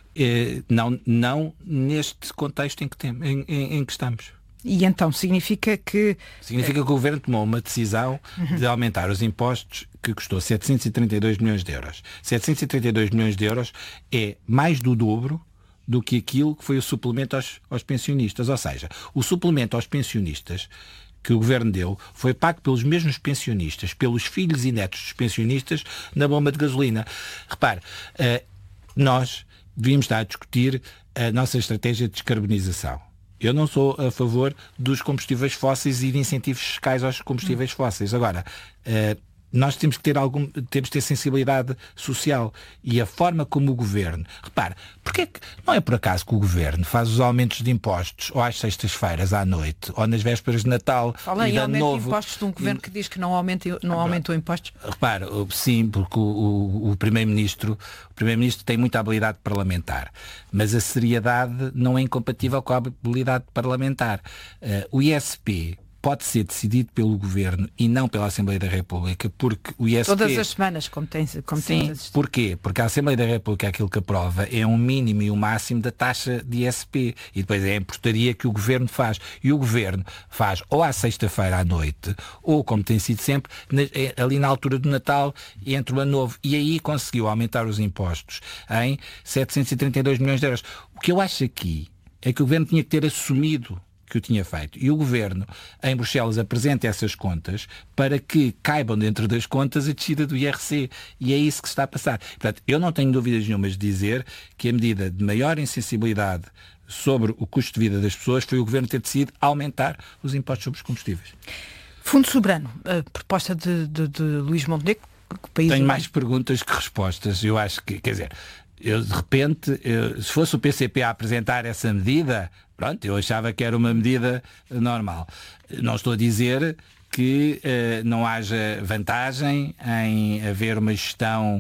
Uh, não, não neste contexto em que, tem, em, em, em que estamos. E então significa que... Significa que o Governo tomou uma decisão de aumentar os impostos, que custou setecentos e trinta e dois milhões de euros. setecentos e trinta e dois milhões de euros é mais do dobro do que aquilo que foi o suplemento aos, aos pensionistas. Ou seja, o suplemento aos pensionistas que o Governo deu foi pago pelos mesmos pensionistas, pelos filhos e netos dos pensionistas, na bomba de gasolina. Repare, uh, nós devíamos estar a discutir a nossa estratégia de descarbonização. Eu não sou a favor dos combustíveis fósseis e de incentivos fiscais aos combustíveis fósseis. Agora, uh, nós temos que ter algum, temos que ter sensibilidade social, e a forma como o Governo... Repare, porque é que não é por acaso que o Governo faz os aumentos de impostos ou às sextas-feiras à noite, ou nas vésperas de Natal Fala e de em Ano aumento Novo. de impostos de um Governo que diz que não, aumenta, não aumentou impostos? Repare, sim, porque o, o, o Primeiro-Ministro o Primeiro-Ministro tem muita habilidade parlamentar, mas a seriedade não é incompatível com a habilidade parlamentar. Uh, o I S P pode ser decidido pelo Governo e não pela Assembleia da República, porque o I S P... Todas as semanas, como tem como Sim, tem porquê? Porque a Assembleia da República, aquilo que aprova, é um mínimo e um máximo da taxa de I S P. E depois é a importaria que o Governo faz. E o Governo faz ou à sexta-feira à noite, ou, como tem sido sempre, ali na altura do Natal, entre o Ano Novo. E aí conseguiu aumentar os impostos em setecentos e trinta e dois milhões de euros. O que eu acho aqui é que o Governo tinha que ter assumido que o tinha feito. E o Governo, em Bruxelas, apresenta essas contas para que caibam dentro das contas a descida do I R C. E é isso que se está a passar. Portanto, eu não tenho dúvidas nenhumas de dizer que a medida de maior insensibilidade sobre o custo de vida das pessoas foi o Governo ter decidido aumentar os impostos sobre os combustíveis. Fundo Soberano, a proposta de, de, de Luís Montenegro. Que o país Tenho vai... mais perguntas que respostas. Eu acho que, quer dizer, eu de repente, eu, se fosse o P C P a apresentar essa medida, pronto, eu achava que era uma medida normal. Não estou a dizer que uh, não haja vantagem em haver uma gestão,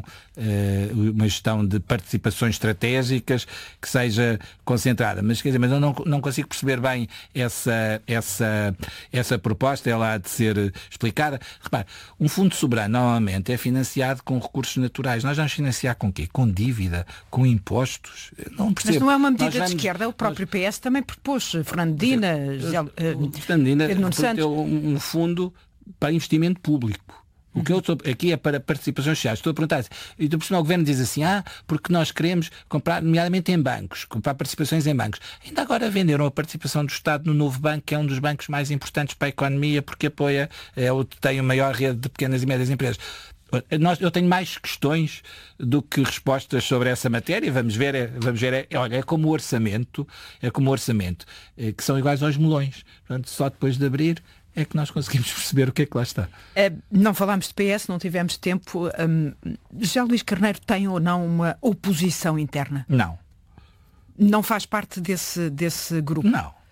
uh, uma gestão de participações estratégicas que seja concentrada. Mas, quer dizer, mas eu não, não consigo perceber bem essa, essa, essa proposta, ela há de ser explicada. Repare, um fundo soberano normalmente é financiado com recursos naturais. Nós vamos financiar com quê? Com dívida? Com impostos? Não percebo. Mas não é uma medida vamos, de esquerda, o próprio P S também propôs. Fernando Medina, Fernando Medina Pedro Nuno Santos. Um, um fundo para investimento público. O que eu estou aqui é para participações sociais. Estou a perguntar, e do próximo o Governo diz assim, ah, porque nós queremos comprar, nomeadamente em bancos, comprar participações em bancos. Ainda agora venderam a participação do Estado no Novo Banco, que é um dos bancos mais importantes para a economia, porque apoia, é o que tem a maior rede de pequenas e médias empresas. Nós, eu tenho mais questões do que respostas sobre essa matéria. Vamos ver, é, vamos ver é, olha, é como o orçamento, é como o orçamento, é, que são iguais aos melões. Portanto, só depois de abrir é que nós conseguimos perceber o que é que lá está. É, não falámos de P S, não tivemos tempo. Hum, já Luís Carneiro tem ou não uma oposição interna? Não. Não faz parte desse, desse grupo? Não.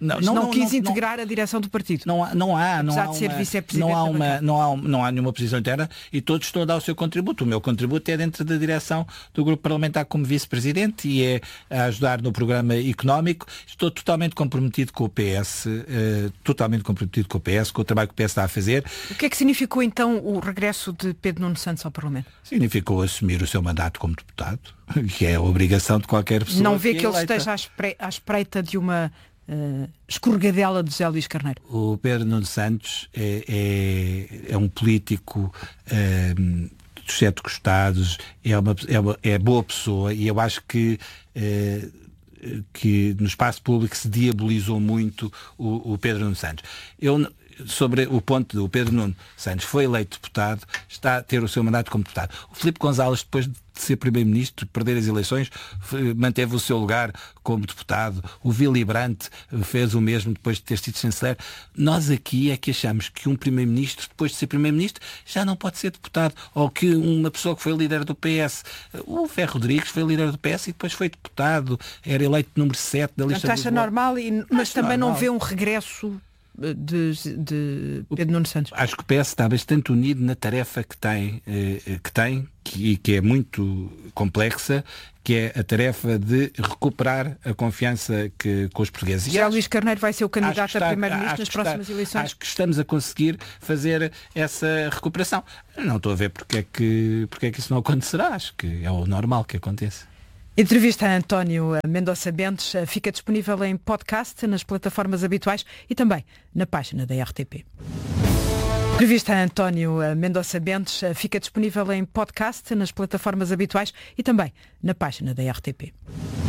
Não, Mas não, não quis não, integrar não, a direção do partido. Não há, não há, não há, de ser uma, não, há uma, não, há, não há nenhuma posição interna e todos estão a dar o seu contributo. O meu contributo é dentro da direção do grupo parlamentar como vice-presidente e é a ajudar no programa económico. Estou totalmente comprometido com o P S, uh, totalmente comprometido com o P S, com o trabalho que o P S está a fazer. O que é que significou então o regresso de Pedro Nuno Santos ao Parlamento? Significou assumir o seu mandato como deputado, que é a obrigação de qualquer pessoa. Não vê que, que ele eleita. esteja à, espre... à espreita de uma uh, escorregadela de José Luís Carneiro? O Pedro Nuno Santos é, é, é um político um, dos sete costados, é, uma, é, uma, é boa pessoa e eu acho que uh, que no espaço público se diabolizou muito o, o Pedro Nuno Santos. Eu, sobre o ponto do Pedro Nuno Santos foi eleito deputado, está a ter o seu mandato como deputado. O Filipe Gonzalez, depois de ser primeiro-ministro, perder as eleições, manteve o seu lugar como deputado. O Willy Brandt fez o mesmo depois de ter sido chanceler. Nós aqui é que achamos que um primeiro-ministro, depois de ser primeiro-ministro, já não pode ser deputado. Ou que uma pessoa que foi líder do P S, o Ferro Rodrigues foi líder do P S e depois foi deputado, era eleito número sete da lista. Taxa normal, e, mas também normal. Não vê um regresso de, de Pedro Nuno Santos? Acho que o P S está bastante unido na tarefa que tem, eh, que tem que, que é muito complexa, que é a tarefa de recuperar a confiança que, com os portugueses. José Luís Carneiro vai ser o candidato está, a primeiro-ministro nas próximas está, eleições? Acho que estamos a conseguir fazer essa recuperação. Não estou a ver porque é que, porque é que isso não acontecerá. Acho que é o normal que aconteça. Entrevista a António Mendonça Bentes fica disponível em podcast, nas plataformas habituais e também na página da R T P. Entrevista a António Mendonça Bentes fica disponível em podcast, nas plataformas habituais e também na página da R T P.